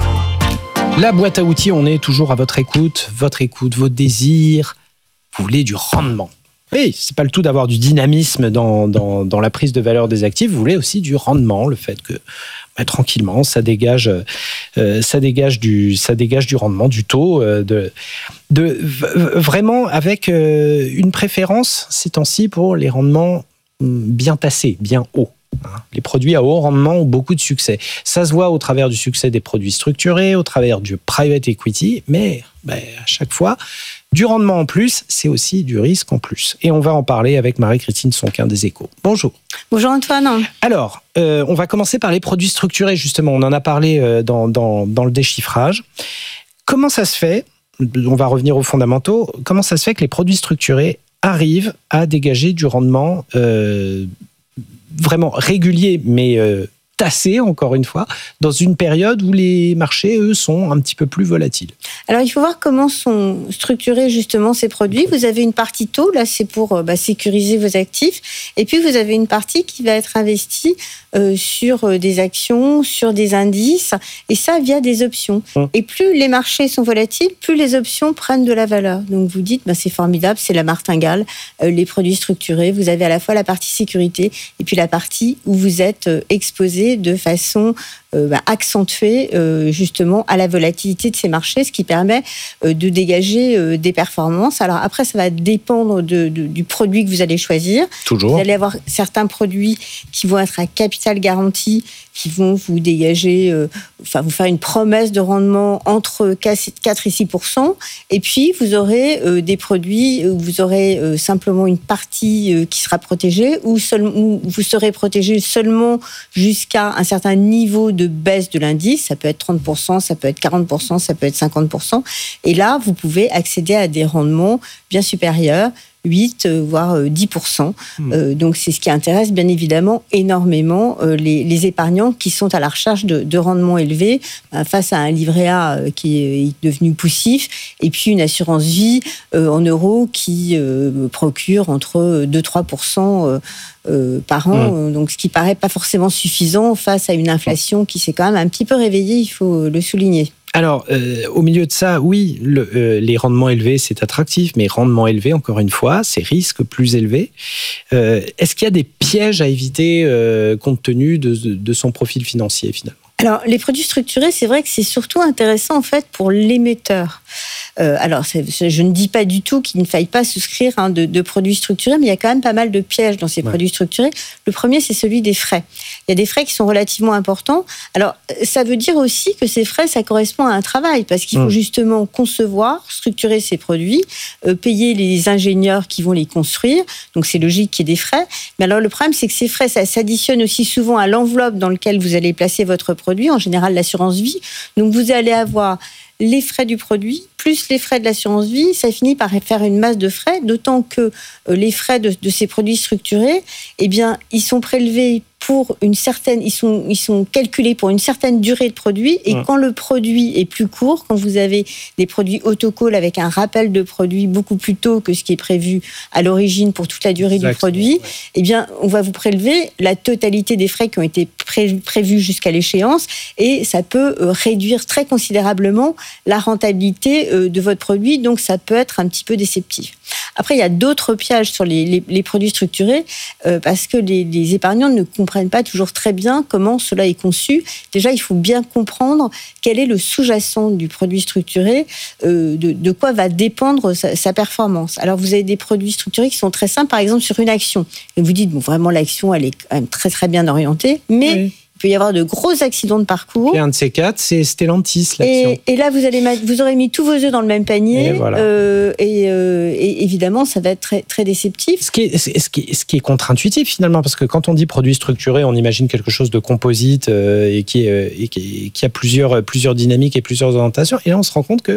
La boîte à outils, on est toujours à votre écoute, votre écoute, vos désirs. Vous voulez du rendement. Oui, c'est pas le tout d'avoir du dynamisme dans, dans, dans la prise de valeur des actifs. Vous voulez aussi du rendement, le fait que bah, tranquillement, ça dégage, euh, ça dégage du, ça dégage du rendement, du taux, euh, de, de vraiment avec euh, une préférence ces temps-ci pour les rendements bien tassés, bien hauts. Les produits à haut rendement ont beaucoup de succès. Ça se voit au travers du succès des produits structurés, au travers du private equity, mais ben, à chaque fois, du rendement en plus, c'est aussi du risque en plus. Et on va en parler avec Marie-Christine Sonquin des Échos. Bonjour.
Bonjour Antoine.
Alors, euh, on va commencer par les produits structurés, justement. On en a parlé euh, dans, dans, dans le déchiffrage. Comment ça se fait, on va revenir aux fondamentaux, comment ça se fait que les produits structurés arrivent à dégager du rendement euh, vraiment régulier, mais euh, tassé, encore une fois, dans une période où les marchés, eux, sont un petit peu plus volatiles.
Alors, il faut voir comment sont structurés justement ces produits. Vous avez une partie taux, là, c'est pour bah, sécuriser vos actifs. Et puis, vous avez une partie qui va être investie euh, sur des actions, sur des indices, et ça via des options. Hum. Et plus les marchés sont volatiles, plus les options prennent de la valeur. Donc, vous dites, bah, c'est formidable, c'est la martingale, euh, les produits structurés. Vous avez à la fois la partie sécurité et puis la partie où vous êtes euh, exposé de façon euh, bah, accentuée euh, justement à la volatilité de ces marchés, ce qui permet euh, de dégager euh, des performances. Alors après, ça va dépendre de, de, du produit que vous allez choisir.
Toujours.
Vous allez avoir certains produits qui vont être à capital garanti, qui vont vous dégager, euh, enfin vous faire une promesse de rendement entre quatre et six pour cent. Et puis, vous aurez euh, des produits où vous aurez euh, simplement une partie euh, qui sera protégée, ou, seul, où vous serez protégé seulement jusqu'à un certain niveau de baisse de l'indice. Ça peut être trente pour cent, ça peut être quarante pour cent, ça peut être cinquante pour cent. Et là, vous pouvez accéder à des rendements bien supérieurs, huit, voire dix pour cent. Mmh. Euh, donc, c'est ce qui intéresse bien évidemment énormément euh, les, les épargnants qui sont à la recherche de, de rendements élevés euh, face à un livret A euh, qui est devenu poussif et puis une assurance vie euh, en euros qui euh, procure entre deux à trois pour cent euh, euh, par an. Mmh. Donc, ce qui paraît pas forcément suffisant face à une inflation qui s'est quand même un petit peu réveillée, il faut le souligner.
Alors, euh, au milieu de ça, oui, le, euh, les rendements élevés, c'est attractif, mais rendements élevés, encore une fois, c'est risques plus élevés. Euh, est-ce qu'il y a des pièges à éviter euh, compte tenu de, de son profil financier, finalement ?
Alors, les produits structurés, c'est vrai que c'est surtout intéressant, en fait, pour l'émetteur. Euh, alors, c'est, je ne dis pas du tout qu'il ne faille pas souscrire hein, de, de produits structurés, mais il y a quand même pas mal de pièges dans ces ouais. produits structurés. Le premier, c'est celui des frais. Il y a des frais qui sont relativement importants. Alors, ça veut dire aussi que ces frais, ça correspond à un travail, parce qu'il faut mmh. justement concevoir, structurer ces produits, euh, payer les ingénieurs qui vont les construire. Donc, c'est logique qu'il y ait des frais. Mais alors, le problème, c'est que ces frais, ça s'additionne aussi souvent à l'enveloppe dans laquelle vous allez placer votre produit, en général l'assurance vie. Donc, vous allez avoir les frais du produit, plus les frais de l'assurance vie, ça finit par faire une masse de frais, d'autant que les frais de, de ces produits structurés, eh bien, ils sont prélevés pour une certaine, ils sont, ils sont calculés pour une certaine durée de produit, et mmh. quand le produit est plus court, quand vous avez des produits autocall avec un rappel de produit beaucoup plus tôt que ce qui est prévu à l'origine pour toute la durée Exactement. du produit, ouais. eh bien, on va vous prélever la totalité des frais qui ont été pré- prévus jusqu'à l'échéance, et ça peut euh, réduire très considérablement la rentabilité euh, de votre produit, donc ça peut être un petit peu déceptif. Après, il y a d'autres pièges sur les, les, les produits structurés, euh, parce que les, les épargnants ne comprennent pas toujours très bien comment cela est conçu. Déjà, il faut bien comprendre quel est le sous-jacent du produit structuré, euh, de, de quoi va dépendre sa, sa performance. Alors, vous avez des produits structurés qui sont très simples, par exemple sur une action. Et vous dites, bon, vraiment, l'action, elle est quand même très, très bien orientée, mais... Oui. Il peut y avoir de gros accidents de parcours.
Et un de ces quatre, c'est Stellantis, l'action.
Et, et là, vous, allez mettre, vous aurez mis tous vos œufs dans le même panier. Et, voilà. euh, et, euh, et évidemment, ça va être très, très déceptif.
Ce qui, est, ce, qui est, ce qui est contre-intuitif, finalement, parce que quand on dit produit structuré, on imagine quelque chose de composite euh, et, qui, est, et qui, qui a plusieurs, plusieurs dynamiques et plusieurs orientations. Et là, on se rend compte que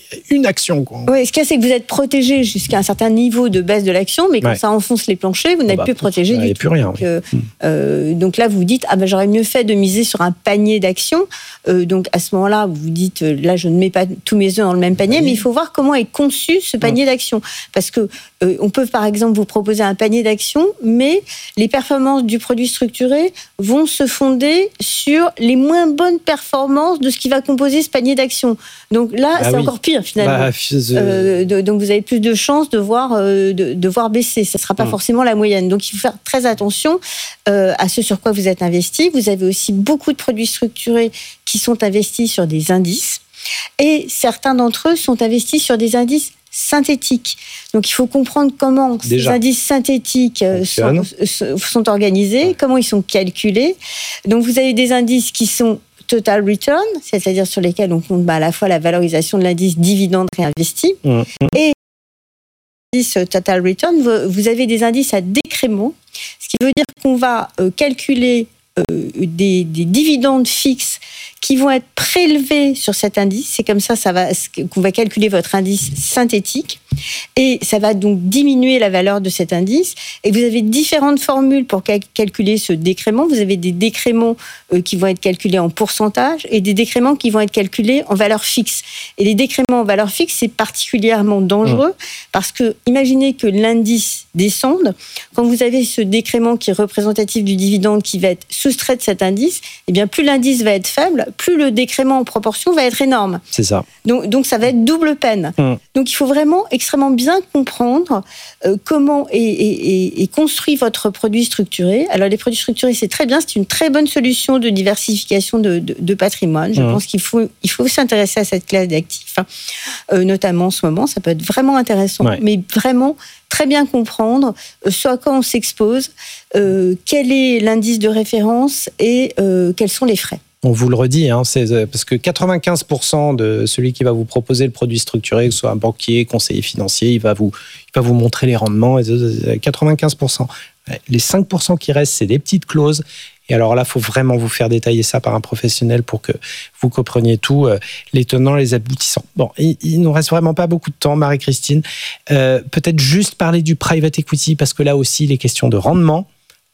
une action. Quoi.
Oui, ce qu'il y a, c'est que vous êtes protégé jusqu'à un certain niveau de baisse de l'action, mais quand
ouais.
ça enfonce les planchers, vous n'êtes
bah,
plus protégé du
tout. Plus rien,
donc,
oui.
euh, euh, donc là, vous vous dites, ah ben, j'aurais mieux fait de miser sur un panier d'actions. Euh, donc à ce moment-là, vous vous dites, euh, là, je ne mets pas tous mes œufs dans le même panier, oui. mais il faut voir comment est conçu ce panier ouais. d'actions. Parce que euh, on peut, par exemple, vous proposer un panier d'actions, mais les performances du produit structuré vont se fonder sur les moins bonnes performances de ce qui va composer ce panier d'actions. Donc là, bah c'est oui. encore pire, finalement. Bah, euh, de, donc vous avez plus de chances de voir, euh, de, de voir baisser. Ça ne sera pas mmh. forcément la moyenne. Donc il faut faire très attention euh, à ce sur quoi vous êtes investi. Vous avez aussi beaucoup de produits structurés qui sont investis sur des indices. Et certains d'entre eux sont investis sur des indices synthétiques. Donc il faut comprendre comment Déjà. ces indices synthétiques sont, sont organisés, ouais. comment ils sont calculés. Donc vous avez des indices qui sont total return, c'est-à-dire sur lesquels on compte bah, à la fois la valorisation de l'indice dividende réinvesti mmh. et l'indice total return, vous avez des indices à décrément, ce qui veut dire qu'on va euh, calculer euh, des, des dividendes fixes qui vont être prélevés sur cet indice. C'est comme ça, ça va, qu'on va calculer votre indice synthétique. Et ça va donc diminuer la valeur de cet indice. Et vous avez différentes formules pour cal- calculer ce décrément. Vous avez des décréments euh, qui vont être calculés en pourcentage et des décréments qui vont être calculés en valeur fixe. Et les décréments en valeur fixe, c'est particulièrement dangereux mmh. parce que imaginez que l'indice descende. Quand vous avez ce décrément qui est représentatif du dividende qui va être soustrait de cet indice, eh bien plus l'indice va être faible, plus le décrément en proportion va être énorme.
C'est ça.
Donc, donc ça va être double peine. Mmh. Donc il faut vraiment extrêmement bien comprendre euh, comment est, est, est construit votre produit structuré. Alors les produits structurés, c'est très bien, c'est une très bonne solution de diversification de, de, de patrimoine. Je mmh. pense qu'il faut, il faut s'intéresser à cette classe d'actifs, hein. euh, notamment en ce moment. Ça peut être vraiment intéressant, ouais. mais vraiment très bien comprendre euh, ce à quoi on s'expose, euh, quel est l'indice de référence et euh, quels sont les frais.
On vous le redit, hein, c'est parce que quatre-vingt-quinze pour cent de celui qui va vous proposer le produit structuré, que ce soit un banquier, conseiller financier, il va vous, il va vous montrer les rendements. quatre-vingt-quinze pour cent. Les cinq pour cent qui restent, c'est des petites clauses. Et alors là, il faut vraiment vous faire détailler ça par un professionnel pour que vous compreniez tout, euh, les tenants, les aboutissants. Bon, il, il nous reste vraiment pas beaucoup de temps, Marie-Christine. Euh, peut-être juste parler du private equity, parce que là aussi, les questions de rendement.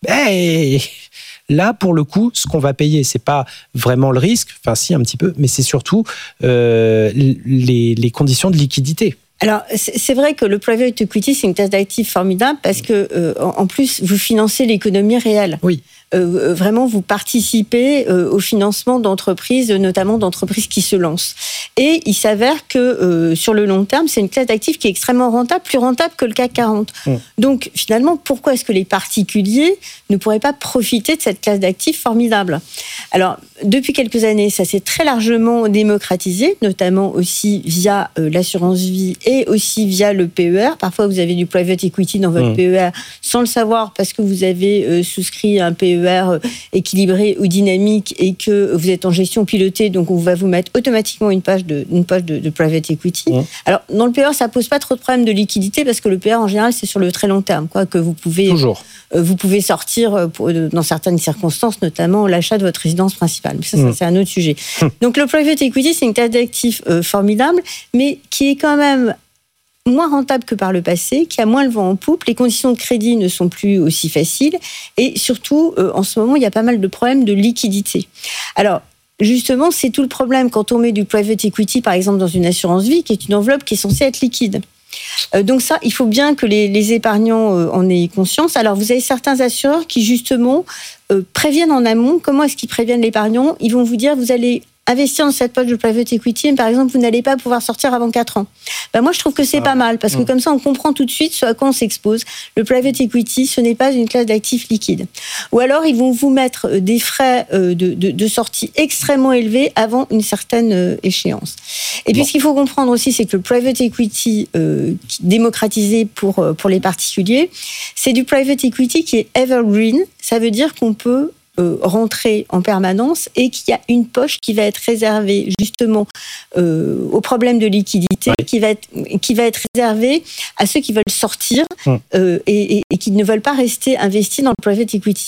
Hey Là, pour le coup, ce qu'on va payer, c'est pas vraiment le risque, enfin si un petit peu, mais c'est surtout euh, les, les conditions de liquidité.
Alors, c'est vrai que le private equity, c'est une classe d'actifs formidable parce que, euh, en plus, vous financez l'économie réelle.
Oui.
Euh, vraiment, vous participez euh, au financement d'entreprises, notamment d'entreprises qui se lancent. Et il s'avère que, euh, sur le long terme, c'est une classe d'actifs qui est extrêmement rentable, plus rentable que le C A C quarante. Mmh. Donc, finalement, pourquoi est-ce que les particuliers ne pourraient pas profiter de cette classe d'actifs formidable ? Alors, depuis quelques années, ça s'est très largement démocratisé, notamment aussi via euh, l'assurance vie et aussi via le P E R. Parfois, vous avez du private equity dans votre mmh. P E R sans le savoir parce que vous avez euh, souscrit un P E R équilibré ou dynamique et que vous êtes en gestion pilotée, donc on va vous mettre automatiquement une page de, une page de, de private equity. Mmh. Alors, dans le P E R, ça pose pas trop de problèmes de liquidité parce que le P E R, en général, c'est sur le très long terme, quoi, que vous pouvez,
Toujours.
Euh, vous pouvez sortir pour, dans certaines circonstances, notamment l'achat de votre résidence principale. Mais ça, mmh. ça c'est un autre sujet. Mmh. Donc, le private equity, c'est une classe d'actifs euh, formidable, mais qui est quand même moins rentable que par le passé, qui a moins le vent en poupe, les conditions de crédit ne sont plus aussi faciles, et surtout, euh, en ce moment, il y a pas mal de problèmes de liquidité. Alors, justement, c'est tout le problème quand on met du private equity, par exemple, dans une assurance vie, qui est une enveloppe qui est censée être liquide. Euh, donc ça, il faut bien que les, les épargnants euh, en aient conscience. Alors, vous avez certains assureurs qui, justement, euh, préviennent en amont. Comment est-ce qu'ils préviennent l'épargnant ? Ils vont vous dire, vous allez investir dans cette poche de private equity, mais par exemple, vous n'allez pas pouvoir sortir avant quatre ans. Ben moi, je trouve que c'est ah. pas mal, parce que mmh. comme ça, on comprend tout de suite ce à quoi on s'expose. Le private equity, ce n'est pas une classe d'actifs liquides. Ou alors, ils vont vous mettre des frais de, de, de sortie extrêmement élevés avant une certaine échéance. Et puis, bon. ce qu'il faut comprendre aussi, c'est que le private equity euh, démocratisé pour, pour les particuliers, c'est du private equity qui est evergreen. Ça veut dire qu'on peut rentrer en permanence et qu'il y a une poche qui va être réservée justement euh, aux problèmes de liquidité, oui. qui va être qui va être réservée à ceux qui veulent sortir hum. euh, et, et, et qui ne veulent pas rester investis dans le private equity. Alors le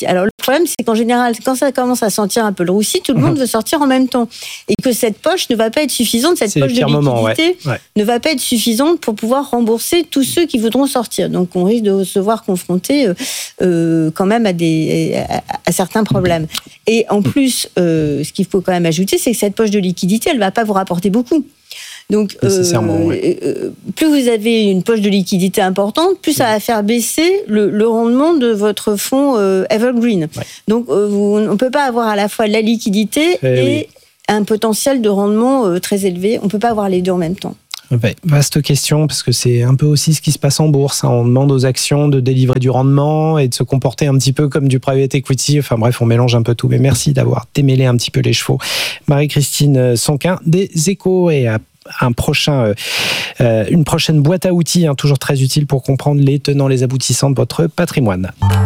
problème, c'est qu'en général, quand ça commence à sentir un peu le roussi, tout le monde veut sortir en même temps. Et que cette poche ne va pas être suffisante, cette
C'est
poche de
le pire
liquidité
moment, ouais. Ouais.
ne va pas être suffisante pour pouvoir rembourser tous ceux qui voudront sortir. Donc, on risque de se voir confronté euh, euh, quand même à, des, à, à certains problèmes. Et en plus, euh, ce qu'il faut quand même ajouter, c'est que cette poche de liquidité, elle ne va pas vous rapporter beaucoup. Donc,
Nécessairement,
euh,
ouais.
euh, plus vous avez une poche de liquidité importante, plus ça va faire baisser le, le rendement de votre fonds euh, Evergreen.
Ouais.
Donc, euh, vous, on ne peut pas avoir à la fois la liquidité
Eh
et
oui.
un potentiel de rendement euh, très élevé. On ne peut pas avoir les deux en même temps.
Ouais, vaste question, parce que c'est un peu aussi ce qui se passe en bourse. Hein. On demande aux actions de délivrer du rendement et de se comporter un petit peu comme du private equity. Enfin bref, on mélange un peu tout. Mais merci d'avoir démêlé un petit peu les chevaux. Marie-Christine Sonquin des Échos, et à un prochain, euh, une prochaine boîte à outils, hein, toujours très utile pour comprendre les tenants, les aboutissants de votre patrimoine.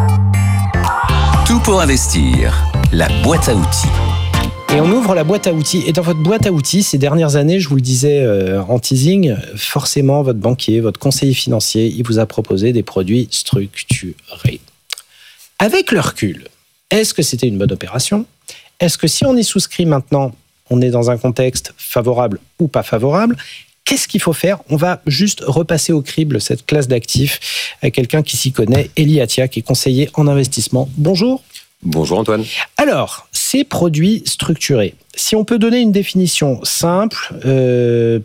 Tout pour investir, la boîte à outils.
Et on ouvre la boîte à outils. Et dans votre boîte à outils, ces dernières années, je vous le disais euh, en teasing, forcément, votre banquier, votre conseiller financier, il vous a proposé des produits structurés. Avec le recul, est-ce que c'était une bonne opération ? Est-ce que si on y souscrit maintenant, on est dans un contexte favorable ou pas favorable ? Qu'est-ce qu'il faut faire ? On va juste repasser au crible cette classe d'actifs à quelqu'un qui s'y connaît, Elie Attia, qui est conseiller en investissement. Bonjour.
Bonjour Antoine.
Alors, ces produits structurés, si on peut donner une définition simple euh,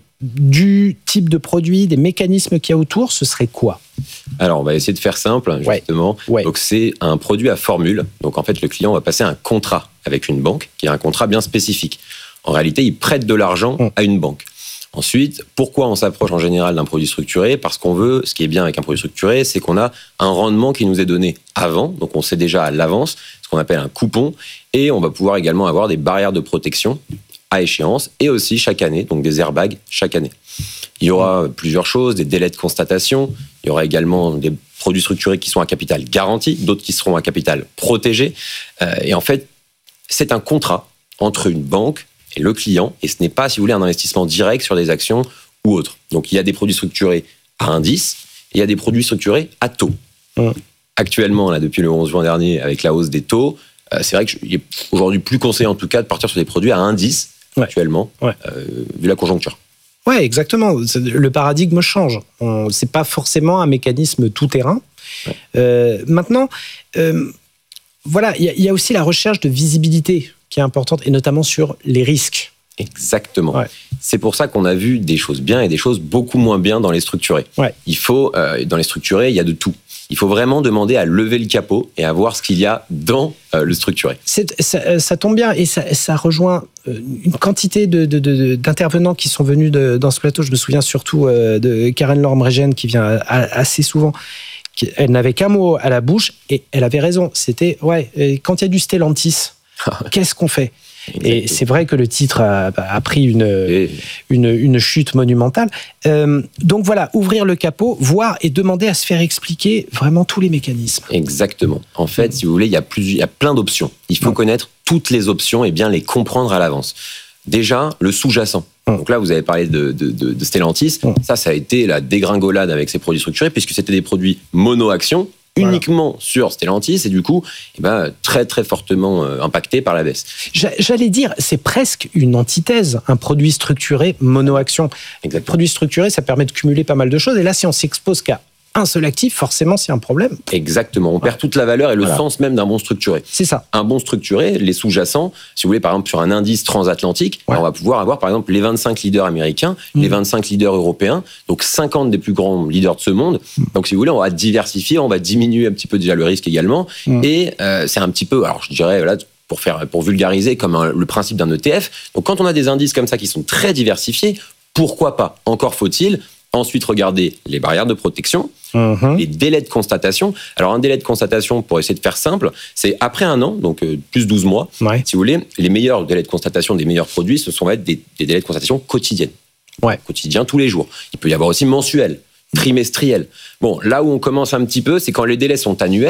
du type de produit, des mécanismes qu'il y a autour, ce serait quoi ?
Alors, on va essayer de faire simple, justement.
Ouais. Ouais.
Donc, c'est un produit à formule. Donc, en fait, le client va passer un contrat avec une banque, qui est un contrat bien spécifique. En réalité, il prête de l'argent mmh. à une banque. Ensuite, pourquoi on s'approche en général d'un produit structuré ? Parce qu'on veut, ce qui est bien avec un produit structuré, c'est qu'on a un rendement qui nous est donné avant, donc on sait déjà à l'avance, ce qu'on appelle un coupon, et on va pouvoir également avoir des barrières de protection à échéance, et aussi chaque année, donc des airbags chaque année. Il y aura plusieurs choses, des délais de constatation, il y aura également des produits structurés qui sont à capital garanti, d'autres qui seront à capital protégé, euh, et en fait, c'est un contrat entre une banque et le client, et ce n'est pas, si vous voulez, un investissement direct sur des actions ou autres. Donc, il y a des produits structurés à indice, et il y a des produits structurés à taux. Mmh. Actuellement, là, depuis le onze juin dernier, avec la hausse des taux, euh, c'est vrai qu'il est aujourd'hui plus conseillé, en tout cas, de partir sur des produits à indice, ouais. actuellement, ouais. euh, vu la conjoncture.
Oui, exactement. Le paradigme change. Ce n'est pas forcément un mécanisme tout-terrain. Ouais. Euh, maintenant, euh, voilà, il y, y a aussi la recherche de visibilité qui est importante, et notamment sur les risques.
Exactement.
Ouais.
C'est pour ça qu'on a vu des choses bien et des choses beaucoup moins bien dans les structurés.
Ouais.
Il faut, euh, dans les structurés, il y a de tout. Il faut vraiment demander à lever le capot et à voir ce qu'il y a dans euh, le structuré.
C'est, ça, ça tombe bien, et ça, ça rejoint une quantité de, de, de, d'intervenants qui sont venus de, dans ce plateau. Je me souviens surtout euh, de Karen Lormregen, qui vient assez souvent. Elle n'avait qu'un mot à la bouche, et elle avait raison. C'était, ouais, quand il y a du Stellantis, qu'est-ce qu'on fait ? Exactement. Et c'est vrai que le titre a, a pris une, et... une, une chute monumentale. Euh, donc voilà, ouvrir le capot, voir et demander à se faire expliquer vraiment tous les mécanismes.
Exactement. En fait, mmh. si vous voulez, il y a, plus, il y a plein d'options. Il faut mmh. connaître toutes les options et bien les comprendre à l'avance. Déjà, le sous-jacent. Mmh. Donc là, vous avez parlé de, de, de, de Stellantis. Mmh. Ça, ça a été la dégringolade avec ces produits structurés, puisque c'était des produits mono-actions, uniquement voilà. sur Stellantis, et du coup, eh ben, très très fortement euh, impacté par la baisse.
J'allais dire, c'est presque une antithèse, un produit structuré mono-action. Exactement. Produit structuré, ça permet de cumuler pas mal de choses, et là, si on s'expose qu'à un seul actif, forcément, c'est un problème.
Exactement, on
voilà.
perd toute la valeur et le
voilà.
sens même d'un bon structuré.
C'est ça.
Un bon structuré, les sous-jacents, si vous voulez, par exemple, sur un indice transatlantique, ouais. on va pouvoir avoir, par exemple, les vingt-cinq leaders américains, mmh. les vingt-cinq leaders européens, donc cinquante des plus grands leaders de ce monde. Mmh. Donc, si vous voulez, on va diversifier, on va diminuer un petit peu déjà le risque également. Mmh. Et euh, c'est un petit peu, alors je dirais, là, pour faire, pour vulgariser, comme un, le principe d'un E T F. Donc, quand on a des indices comme ça qui sont très diversifiés, pourquoi pas ? Encore faut-il ensuite regarder les barrières de protection, mmh. les délais de constatation. Alors, un délai de constatation, pour essayer de faire simple, c'est après un an, donc euh, plus douze mois, ouais. si vous voulez, les meilleurs délais de constatation des meilleurs produits, ce sont être des, des délais de constatation quotidiennes.
Ouais.
Quotidiens, tous les jours. Il peut y avoir aussi mensuels, trimestriels. Bon, là où on commence un petit peu, c'est quand les délais sont annuels.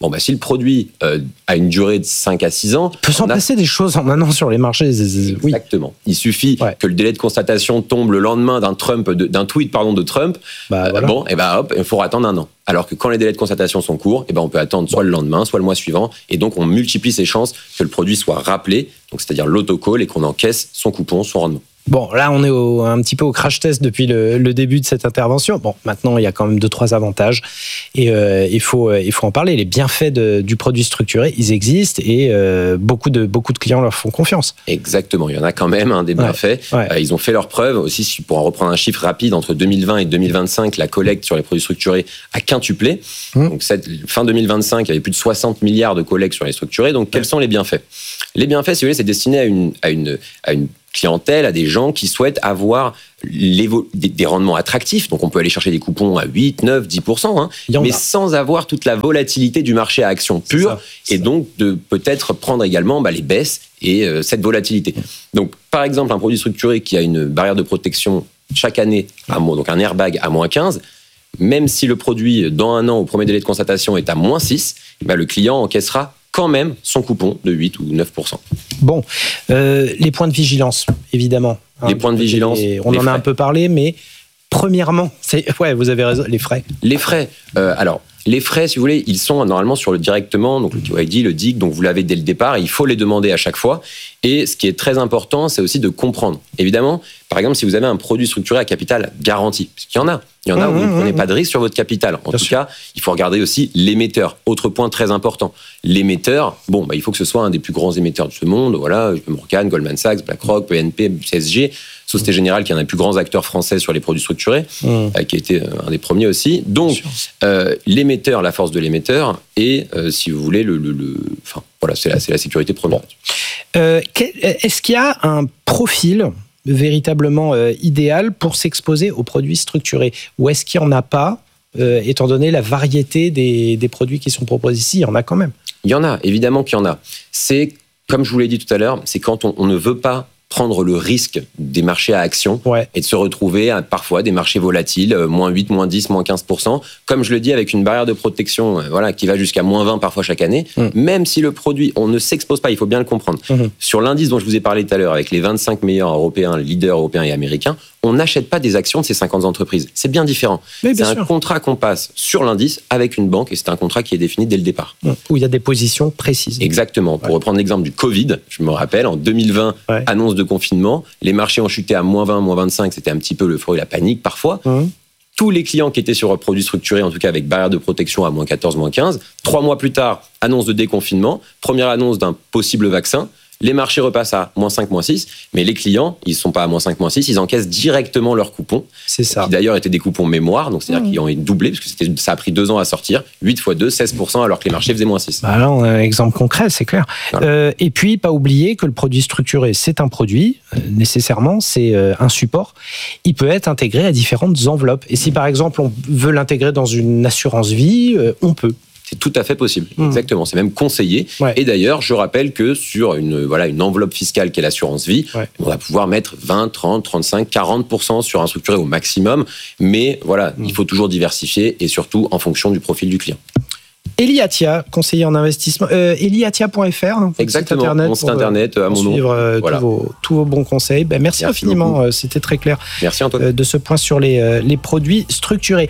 Bon, bah, si le produit euh, a une durée de cinq à six ans...
Il peut s'en
a...
passer des choses en un an sur les marchés.
Exactement. Oui. Il suffit ouais. que le délai de constatation tombe le lendemain d'un, Trump, de, d'un tweet pardon, de Trump. Bah, voilà. euh, bon, et bah, hop, il faut attendre un an. Alors que quand les délais de constatation sont courts, et ben on peut attendre soit le lendemain, soit le mois suivant. Et donc, on multiplie ses chances que le produit soit rappelé, donc c'est-à-dire l'autocall, et qu'on encaisse son coupon, son rendement.
Bon, là, on est au, un petit peu au crash test depuis le, le début de cette intervention. Bon, maintenant, il y a quand même deux, trois avantages. Et euh, il, faut, il faut en parler. Les bienfaits de, du produit structuré, ils existent et euh, beaucoup, de, beaucoup de clients leur font confiance.
Exactement. Il y en a quand même hein, des bienfaits. Ouais, ouais. Euh, ils ont fait leurs preuves. Aussi, pour en reprendre un chiffre rapide, entre deux mille vingt et deux mille vingt-cinq, la collecte sur les produits structurés a quintuplé. Mmh. Donc, cette, fin deux mille vingt-cinq, il y avait plus de soixante milliards de collectes sur les structurés. Donc, quels ouais. sont les bienfaits ? Les bienfaits, si vous voulez, c'est destiné à une, à une, à une clientèle, à des gens qui souhaitent avoir des, des rendements attractifs. Donc, on peut aller chercher des coupons à huit, neuf, dix pour cent, hein, mais a. sans avoir toute la volatilité du marché à actions pure, ça, et ça. donc de peut-être prendre également bah, les baisses et euh, cette volatilité. Donc, par exemple, un produit structuré qui a une barrière de protection chaque année, à moins, donc un airbag à moins quinze, même si le produit, dans un an, au premier délai de constatation, est à moins six, bah, le client encaissera quand même son coupon de huit ou neuf pour cent.
Bon, euh, les points de vigilance, évidemment.
Hein, les points de vigilance.
Les, on les en frais. a un peu parlé, mais premièrement, c'est, ouais, vous avez raison, les frais.
Les frais. Euh, alors, les frais, si vous voulez, ils sont normalement sur le directement, donc le K Y D, le D I C, donc vous l'avez dès le départ, et il faut les demander à chaque fois. Et ce qui est très important, c'est aussi de comprendre. Évidemment, par exemple, si vous avez un produit structuré à capital garanti, parce qu'il y en a, il y en a où vous ne prenez pas de risque sur votre capital. En Bien tout sûr. cas, il faut regarder aussi l'émetteur. Autre point très important, l'émetteur, bon, bah, il faut que ce soit un des plus grands émetteurs de ce monde. Voilà, Morgan, Goldman Sachs, BlackRock, P N P, C S G, Société Générale, qui est un des plus grands acteurs français sur les produits structurés, mmh. euh, qui a été un des premiers aussi. Donc, euh, l'émetteur, la force de l'émetteur, et euh, si vous voulez, le, le, le, enfin, voilà, c'est la, c'est la sécurité première.
Euh, est-ce qu'il y a un profil véritablement euh, idéal pour s'exposer aux produits structurés, ou est-ce qu'il n'y en a pas, euh, étant donné la variété des, des produits qui sont proposés ici? Il y en a quand même.
Il y en a, évidemment qu'il y en a. C'est, comme je vous l'ai dit tout à l'heure, c'est quand on, on ne veut pas prendre le risque des marchés à actions ouais. et de se retrouver à parfois des marchés volatiles, moins huit, moins dix, moins quinze pour cent. Comme je le dis, avec une barrière de protection euh, voilà, qui va jusqu'à moins vingt parfois chaque année, mmh. même si le produit, on ne s'expose pas, il faut bien le comprendre. Mmh. Sur l'indice dont je vous ai parlé tout à l'heure, avec les vingt-cinq meilleurs européens, leaders européens et américains, on n'achète pas des actions de ces cinquante entreprises. C'est bien différent. Oui, bien c'est sûr. Un contrat qu'on passe sur l'indice avec une banque et c'est un contrat qui est défini dès le départ.
Mmh. Où il y a des positions précises.
Exactement. Pour ouais. reprendre l'exemple du Covid, je me rappelle, en deux mille vingt, ouais. annonce de confinement, les marchés ont chuté à moins vingt, moins vingt-cinq, c'était un petit peu l'euphorie, la panique parfois. Mmh. Tous les clients qui étaient sur un produit structuré, en tout cas avec barrière de protection à moins quatorze, moins quinze, trois mois plus tard, annonce de déconfinement, première annonce d'un possible vaccin, les marchés repassent à moins cinq, moins six, mais les clients, ils ne sont pas à moins cinq, moins six, ils encaissent directement leurs coupons.
C'est ça.
Qui d'ailleurs étaient des coupons mémoire, donc c'est-à-dire mmh. qu'ils ont doublé, parce que c'était, ça a pris deux ans à sortir, huit fois deux, seize pour cent, alors que les marchés faisaient moins six.
Bah là, on a un exemple concret, c'est clair. Voilà. Euh, et puis, pas oublier que le produit structuré, c'est un produit, euh, nécessairement, c'est euh, un support. Il peut être intégré à différentes enveloppes. Et si, par exemple, on veut l'intégrer dans une assurance vie, euh, on peut.
C'est tout à fait possible, mmh. exactement. C'est même conseillé. Ouais. Et d'ailleurs, je rappelle que sur une, voilà, une enveloppe fiscale qui est l'assurance vie, ouais. on va pouvoir mettre vingt, trente, trente-cinq, quarante pour cent sur un structuré au maximum. Mais voilà, mmh. il faut toujours diversifier et surtout en fonction du profil du client.
Elie Attia, conseiller en investissement. Euh, Elie Attia point F R, hein,
exactement,
site internet
mon site internet à mon nom.
Suivre euh, voilà. tous, vos, tous vos bons conseils. Ben, merci, merci infiniment, euh, c'était très clair.
Merci Antoine.
Euh, de ce point sur les, euh, les produits structurés.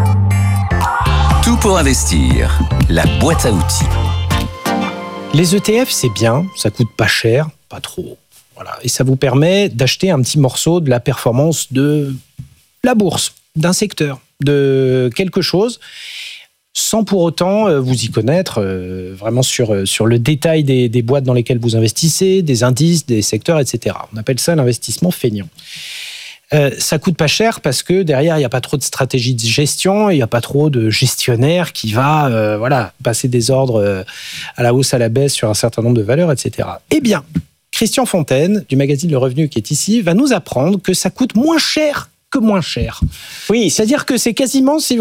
Tout pour investir, la boîte à outils.
Les E T F, c'est bien, ça coûte pas cher, pas trop. Voilà. Et ça vous permet d'acheter un petit morceau de la performance de la bourse, d'un secteur, de quelque chose, sans pour autant vous y connaître euh, vraiment sur, sur le détail des, des boîtes dans lesquelles vous investissez, des indices, des secteurs, et cetera. On appelle ça l'investissement feignant. Euh, ça coûte pas cher parce que derrière, il n'y a pas trop de stratégie de gestion, il n'y a pas trop de gestionnaire qui va euh, voilà, passer des ordres euh, à la hausse, à la baisse sur un certain nombre de valeurs, et cetera. Eh bien, Christian Fontaine, du magazine Le Revenu qui est ici, va nous apprendre que ça coûte moins cher que moins cher.
Oui,
c'est-à-dire que c'est quasiment, si,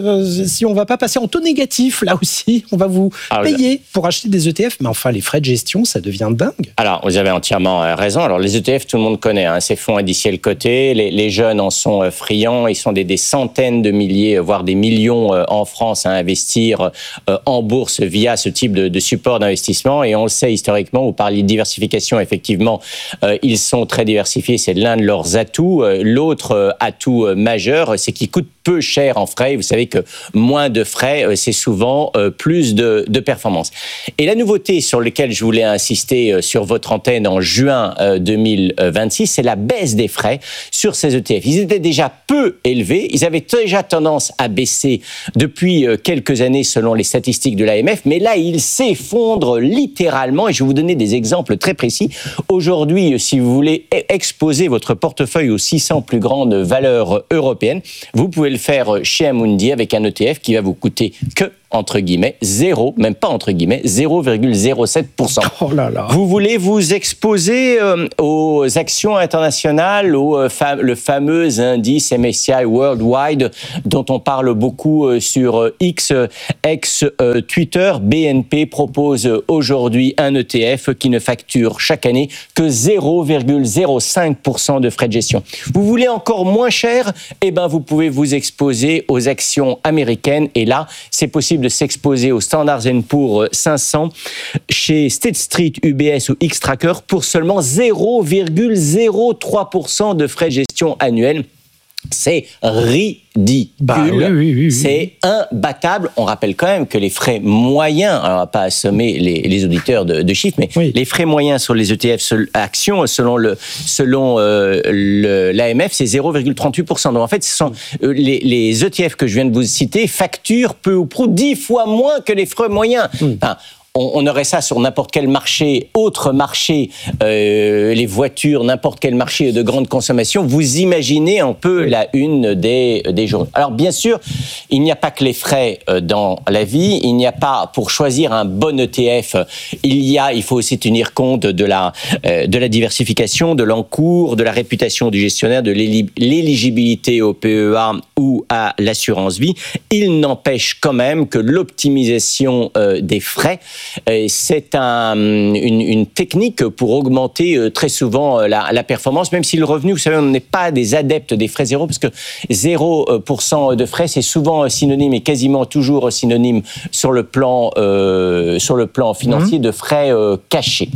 si on va pas passer en taux négatif, là aussi, on va vous alors, payer pour acheter des E T F, mais enfin, les frais de gestion, ça devient dingue.
Alors, vous avez entièrement raison. Alors, les E T F, tout le monde connaît, hein, ces fonds indiciels cotés. Les, les jeunes en sont friands. Ils sont des, des centaines de milliers, voire des millions en France à investir en bourse via ce type de, de support d'investissement. Et on le sait historiquement, vous parliez de diversification, effectivement, euh, ils sont très diversifiés. C'est l'un de leurs atouts. L'autre atout majeur, c'est qu'ils coûtent peu cher en frais. Vous savez que moins de frais, c'est souvent plus de, de performance. Et la nouveauté sur laquelle je voulais insister sur votre antenne en juin deux mille vingt-six, c'est la baisse des frais sur ces E T F. Ils étaient déjà peu élevés. Ils avaient déjà tendance à baisser depuis quelques années selon les statistiques de l'A M F. Mais là, ils s'effondrent littéralement. Et je vais vous donner des exemples très précis. Aujourd'hui, si vous voulez exposer votre portefeuille aux six cents plus grandes valeurs européennes, vous pouvez le faire chez Amundi avec un E T F qui va vous coûter que, entre guillemets, zéro, même pas entre guillemets, zéro virgule zéro sept pour cent.
Oh là là.
Vous voulez vous exposer euh, aux actions internationales, au euh, fam- le fameux indice M S C I Worldwide dont on parle beaucoup euh, sur euh, X, euh, ex euh, Twitter. B N P propose euh, aujourd'hui un E T F qui ne facture chaque année que zéro virgule zéro cinq pour cent de frais de gestion. Vous voulez encore moins cher? Eh ben, vous pouvez vous exposer aux actions américaines et là, c'est possible de s'exposer au Standard and Poor's cinq cents chez State Street, U B S ou Xtrackers pour seulement zéro virgule zéro trois pour cent de frais de gestion annuels. C'est ridicule,
bah, oui, oui, oui, oui.
C'est imbattable. On rappelle quand même que les frais moyens, alors on va pas assommer les, les auditeurs de, de chiffres, mais oui. les frais moyens sur les E T F actions, selon le selon euh, le, l'A M F, c'est zéro virgule trente-huit pour cent. Donc en fait, ce sont euh, les, les E T F que je viens de vous citer facturent peu ou prou dix fois moins que les frais moyens. Oui. Enfin, on aurait ça sur n'importe quel marché, autre marché, euh, les voitures, n'importe quel marché de grande consommation. Vous imaginez un peu la une des, des journaux. Alors bien sûr, il n'y a pas que les frais dans la vie. Il n'y a pas, pour choisir un bon E T F, il y a, il faut aussi tenir compte de la, de la diversification, de l'encours, de la réputation du gestionnaire, de l'éligibilité au P E A ou à l'assurance vie. Il n'empêche quand même que l'optimisation des frais, c'est un, une, une technique pour augmenter très souvent la, la performance, même si le revenu, vous savez, on n'est pas des adeptes des frais zéro, parce que zéro pour cent de frais, c'est souvent synonyme et quasiment toujours synonyme sur le plan, euh, sur le plan financier mmh. de frais euh, cachés.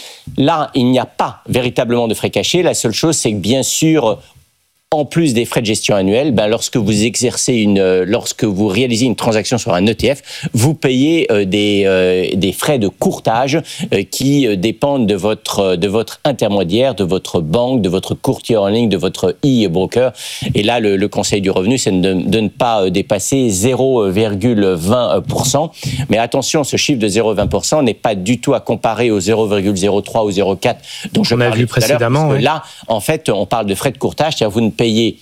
Là, il n'y a pas véritablement de frais cachés. La seule chose, c'est que bien sûr, en plus des frais de gestion annuels, ben lorsque vous exercez une, euh, lorsque vous réalisez une transaction sur un E T F, vous payez euh, des euh, des frais de courtage euh, qui euh, dépendent de votre de votre intermédiaire, de votre banque, de votre courtier en ligne, de votre e-broker. Et là, le, le conseil du revenu, c'est de, de ne pas dépasser zéro virgule vingt pour cent. Mais attention, ce chiffre de zéro virgule vingt pour cent n'est pas du tout à comparer au zéro virgule zéro trois ou zéro virgule quatre dont je
on a vu précédemment.
Parce que
ouais.
Là, en fait, on parle de frais de courtage, c'est-à-dire vous ne payez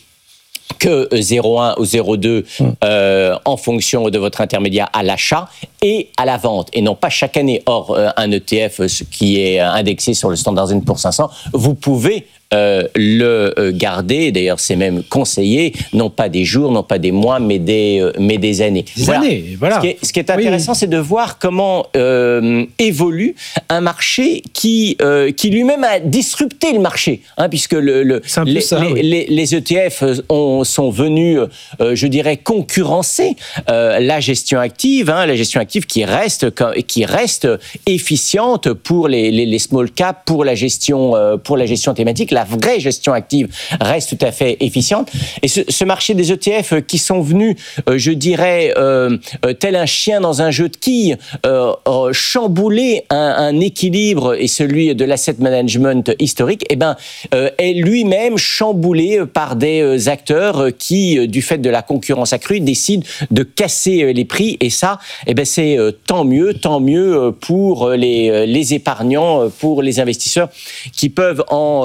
que zéro virgule un ou zéro virgule deux euh, en fonction de votre intermédiaire à l'achat et à la vente, et non pas chaque année. Or, euh, un E T F qui est indexé sur le Standard and Poor's cinq cents, vous pouvez Euh, le euh, garder. D'ailleurs, c'est même conseillé, non pas des jours, non pas des mois, mais des, euh, mais des années.
Des
voilà.
années, voilà.
Ce qui est, ce qui est intéressant, oui. c'est de voir comment euh, évolue un marché qui, euh, qui lui-même a disrupté le marché, hein, puisque le, le, les,
ça,
les,
oui.
les, les E T F ont, sont venus, euh, je dirais, concurrencer euh, la gestion active, hein, la gestion active qui reste, qui reste efficiente pour les, les, les small caps, pour la gestion, euh, pour la gestion thématique. La vraie gestion active reste tout à fait efficiente. Et ce, ce marché des E T F qui sont venus, euh, je dirais, euh, euh, tel un chien dans un jeu de quilles, euh, euh, chambouler un, un équilibre et celui de l'asset management historique, eh ben, euh, est lui-même chamboulé par des acteurs qui, du fait de la concurrence accrue, décident de casser les prix. Et ça, eh ben, c'est tant mieux, tant mieux pour les, les épargnants, pour les investisseurs qui peuvent en,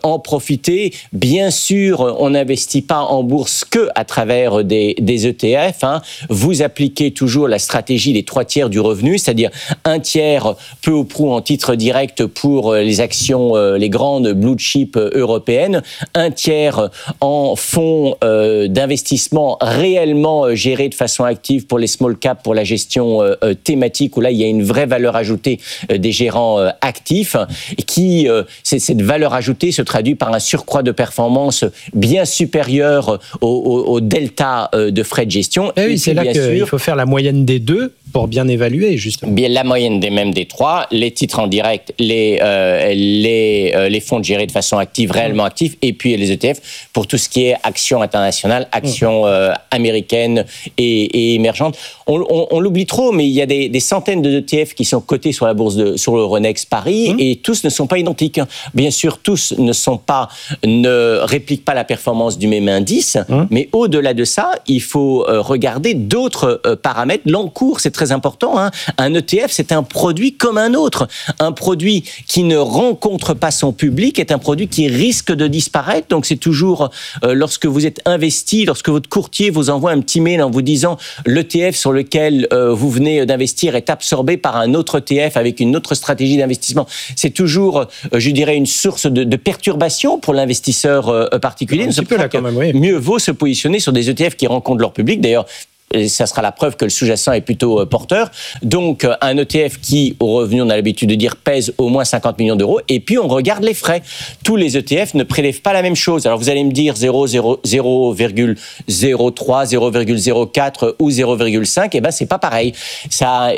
en profiter. Bien sûr, on n'investit pas en bourse que à travers des, des E T F. Hein. Vous appliquez toujours la stratégie des trois tiers du revenu, c'est-à-dire un tiers peu ou prou en titre direct pour les actions, les grandes blue chip européennes, un tiers en fonds euh, d'investissement réellement gérés de façon active pour les small cap, pour la gestion euh, thématique, où là il y a une vraie valeur ajoutée euh, des gérants euh, actifs, et qui, euh, cette valeur ajoutée se traduit par un surcroît de performance bien supérieur au, au, au delta euh, de frais de gestion.
Et, et oui, puis, c'est là qu'il faut faire la moyenne des deux pour bien évaluer, justement.
Bien, la moyenne des mêmes des trois, les titres en direct, les, euh, les, euh, les fonds gérés de façon active, réellement mmh. actifs, et puis les E T F pour tout ce qui est actions internationales, actions euh, américaines et, et émergentes. On, on, on l'oublie trop, mais il y a des, des centaines de E T F qui sont cotés sur la bourse de, sur l'Euronext Paris, mmh. et tous ne sont pas identiques. Bien sûr, tous ne sont pas, ne répliquent pas la performance du même indice, mmh. mais au-delà de ça, il faut euh, regarder d'autres euh, paramètres. L'encours, c'est très important. Hein. Un E T F, c'est un produit comme un autre. Un produit qui ne rencontre pas son public est un produit qui risque de disparaître. Donc, c'est toujours, euh, lorsque vous êtes investi, lorsque votre courtier vous envoie un petit mail en vous disant l'E T F sur lequel euh, vous venez d'investir est absorbé par un autre E T F avec une autre stratégie d'investissement, c'est toujours, euh, je dirais, une source de, de perturbation pour l'investisseur euh, particulier.
Un petit peu là, quand même, oui.
Mieux vaut se positionner sur des E T F qui rencontrent leur public. D'ailleurs, et ça sera la preuve que le sous-jacent est plutôt euh, porteur. Donc, euh, un E T F qui, au revenu, on a l'habitude de dire, pèse au moins cinquante millions d'euros. Et puis, on regarde les frais. Tous les E T F ne prélèvent pas la même chose. Alors, vous allez me dire zéro virgule zéro trois, zéro virgule zéro quatre ou zéro virgule cinq. Eh ben, c'est pas pareil. Ça,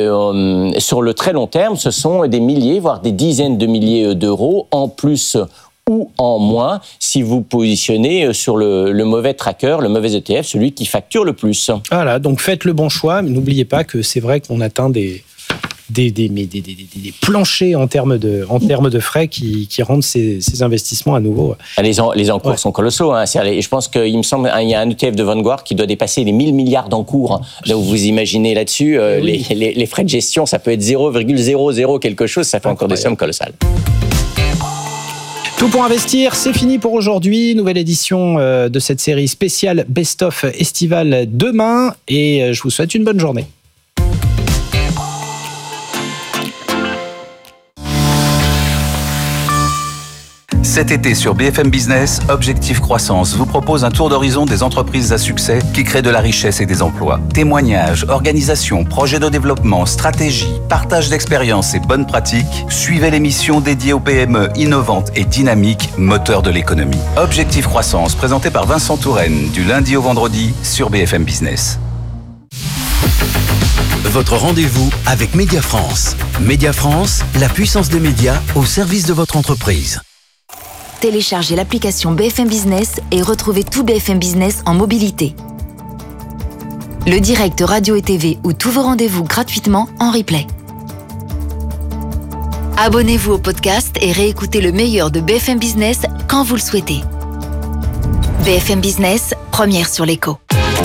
euh, sur le très long terme, ce sont des milliers, voire des dizaines de milliers d'euros en plus ou en moins, si vous positionnez sur le, le mauvais tracker, le mauvais E T F, celui qui facture le plus.
Voilà, donc faites le bon choix, mais n'oubliez pas que c'est vrai qu'on atteint des, des, des, des, des, des, des planchers en termes de, en termes de frais qui, qui rendent ces, ces investissements à nouveau.
Les, en, les encours ouais. sont colossaux. Hein. Je pense qu'il me semble qu'il y a un E T F de Vanguard qui doit dépasser les mille milliards d'encours. Là où vous imaginez là-dessus, euh, oui. les, les, les frais de gestion, ça peut être zéro virgule zéro zéro quelque chose, ça fait encore des sommes colossales.
Tout pour investir, c'est fini pour aujourd'hui. Nouvelle édition de cette série spéciale Best of Estival demain. Et je vous souhaite une bonne journée.
Cet été sur B F M Business, Objectif Croissance vous propose un tour d'horizon des entreprises à succès qui créent de la richesse et des emplois. Témoignages, organisations, projets de développement, stratégies, partage d'expériences et bonnes pratiques. Suivez l'émission dédiée aux P M E innovantes et dynamiques, moteurs de l'économie. Objectif Croissance, présenté par Vincent Touraine, du lundi au vendredi sur B F M Business.
Votre rendez-vous avec Média France. Média France, la puissance des médias au service de votre entreprise.
Téléchargez l'application B F M Business et retrouvez tout B F M Business en mobilité. Le direct radio et T V ou tous vos rendez-vous gratuitement en replay. Abonnez-vous au podcast et réécoutez le meilleur de B F M Business quand vous le souhaitez. B F M Business, première sur l'écho.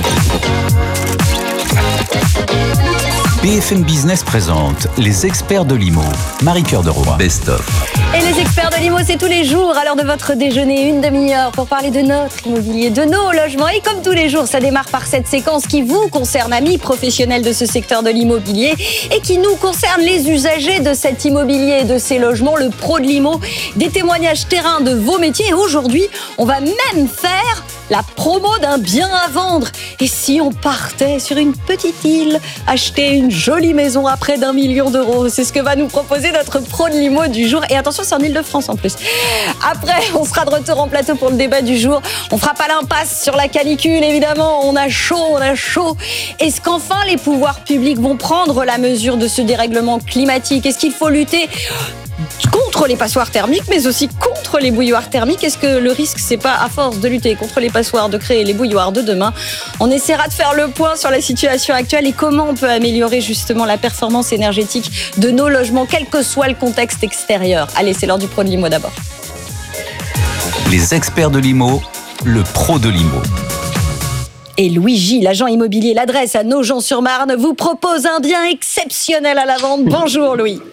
B F M Business présente les experts de l'I M O. Marie-Cœur de Roy. Best of.
Et les experts de l'I M O, c'est tous les jours à l'heure de votre déjeuner, une demi-heure pour parler de notre immobilier, de nos logements. Et comme tous les jours, ça démarre par cette séquence qui vous concerne, amis professionnels de ce secteur de l'immobilier, et qui nous concerne, les usagers de cet immobilier et de ces logements, le pro de l'I M O, des témoignages terrain de vos métiers. Et aujourd'hui, on va même faire la promo d'un bien à vendre. Et si on partait sur une petite île, acheter une jolie maison à près d'un million d'euros, c'est ce que va nous proposer notre pro de l'I M O du jour. Et attention, c'est en Ile-de-France en plus. Après, on sera de retour en plateau pour le débat du jour. On fera pas l'impasse sur la canicule, évidemment. On a chaud, on a chaud. Est-ce qu'enfin les pouvoirs publics vont prendre la mesure de ce dérèglement climatique? Est-ce qu'il faut lutter contre les passoires thermiques, mais aussi contre les bouilloires thermiques? Est-ce que le risque, c'est pas à force de lutter contre les passoires, de créer les bouilloires de demain? On essaiera de faire le point sur la situation actuelle et comment on peut améliorer justement la performance énergétique de nos logements, quel que soit le contexte extérieur. Allez, c'est l'heure du pro de l'I M O d'abord.
Les experts de l'I M O, le pro de l'I M O.
Et Louis J, l'agent immobilier, l'adresse à Nogent-sur-Marne, vous propose un bien exceptionnel à la vente. Bonjour Louis.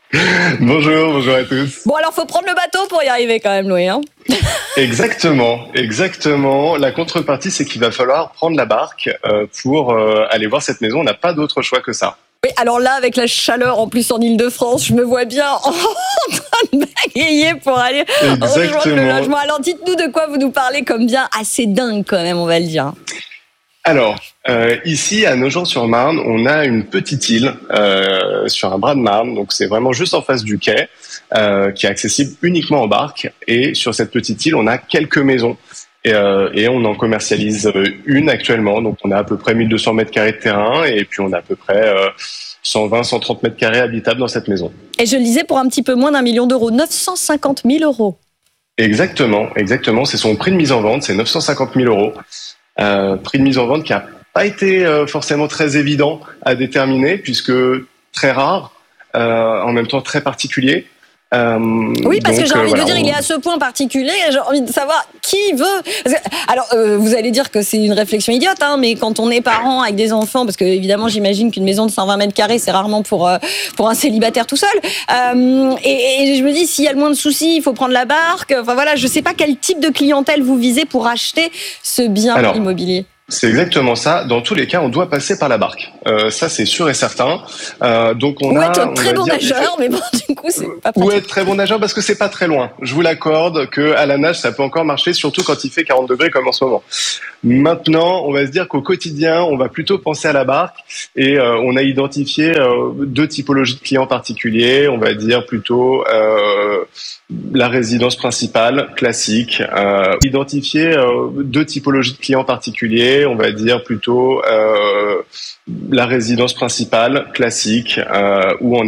Bonjour, bonjour à tous.
Bon, alors, faut prendre le bateau pour y arriver quand même, Louis. Hein
exactement, exactement. La contrepartie, c'est qu'il va falloir prendre la barque euh, pour euh, aller voir cette maison. On n'a pas d'autre choix que ça.
Oui, alors là, avec la chaleur en plus en Ile-de-France, je me vois bien en train de bagayer pour aller rejoindre le logement. Alors, dites-nous de quoi vous nous parlez comme bien assez dingue quand même, on va le dire.
Alors, euh, ici, à Nogent-sur-Marne, on a une petite île euh, sur un bras de Marne. Donc, c'est vraiment juste en face du quai, euh, qui est accessible uniquement en barque. Et sur cette petite île, on a quelques maisons. Et, euh, et on en commercialise une actuellement. Donc, on a à peu près mille deux cents mètres carrés de terrain. Et puis, on a à peu près euh, cent vingt à cent trente mètres carrés habitables dans cette maison.
Et je le disais, pour un petit peu moins d'un million d'euros, neuf cent cinquante mille euros.
Exactement, exactement. C'est son prix de mise en vente, c'est neuf cent cinquante mille euros. Euh, prix de mise en vente qui n'a pas été euh, forcément très évident à déterminer, puisque très rare, euh, en même temps très particulier. Euh,
oui, parce
donc,
que j'ai envie
euh, voilà,
de dire,
on...
il est à ce point particulier, j'ai envie de savoir qui veut. Parce que, alors, euh, vous allez dire que c'est une réflexion idiote, hein, mais quand on est parent avec des enfants, parce que évidemment, j'imagine qu'une maison de cent vingt mètres carrés, c'est rarement pour euh, pour un célibataire tout seul. Euh, et, et je me dis, s'il y a le moins de soucis, il faut prendre la barque. Enfin voilà, je sais pas quel type de clientèle vous visez pour acheter ce bien alors, immobilier.
C'est exactement ça. Dans tous les cas, on doit passer par la barque. Euh, ça, c'est sûr et certain. Euh, donc, on
ou
a.
être très bon
dire,
nageur, mais bon, du coup, c'est pas pratique.
Ou être très bon nageur parce que c'est pas très loin. Je vous l'accorde que à la nage, ça peut encore marcher, surtout quand il fait quarante degrés comme en ce moment. Maintenant, on va se dire qu'au quotidien, on va plutôt penser à la barque et euh, on a identifié euh, deux typologies de clients particuliers. On va dire plutôt euh, la résidence principale classique. Euh, identifier euh, deux typologies de clients particuliers. On va dire plutôt euh, la résidence principale classique euh, où on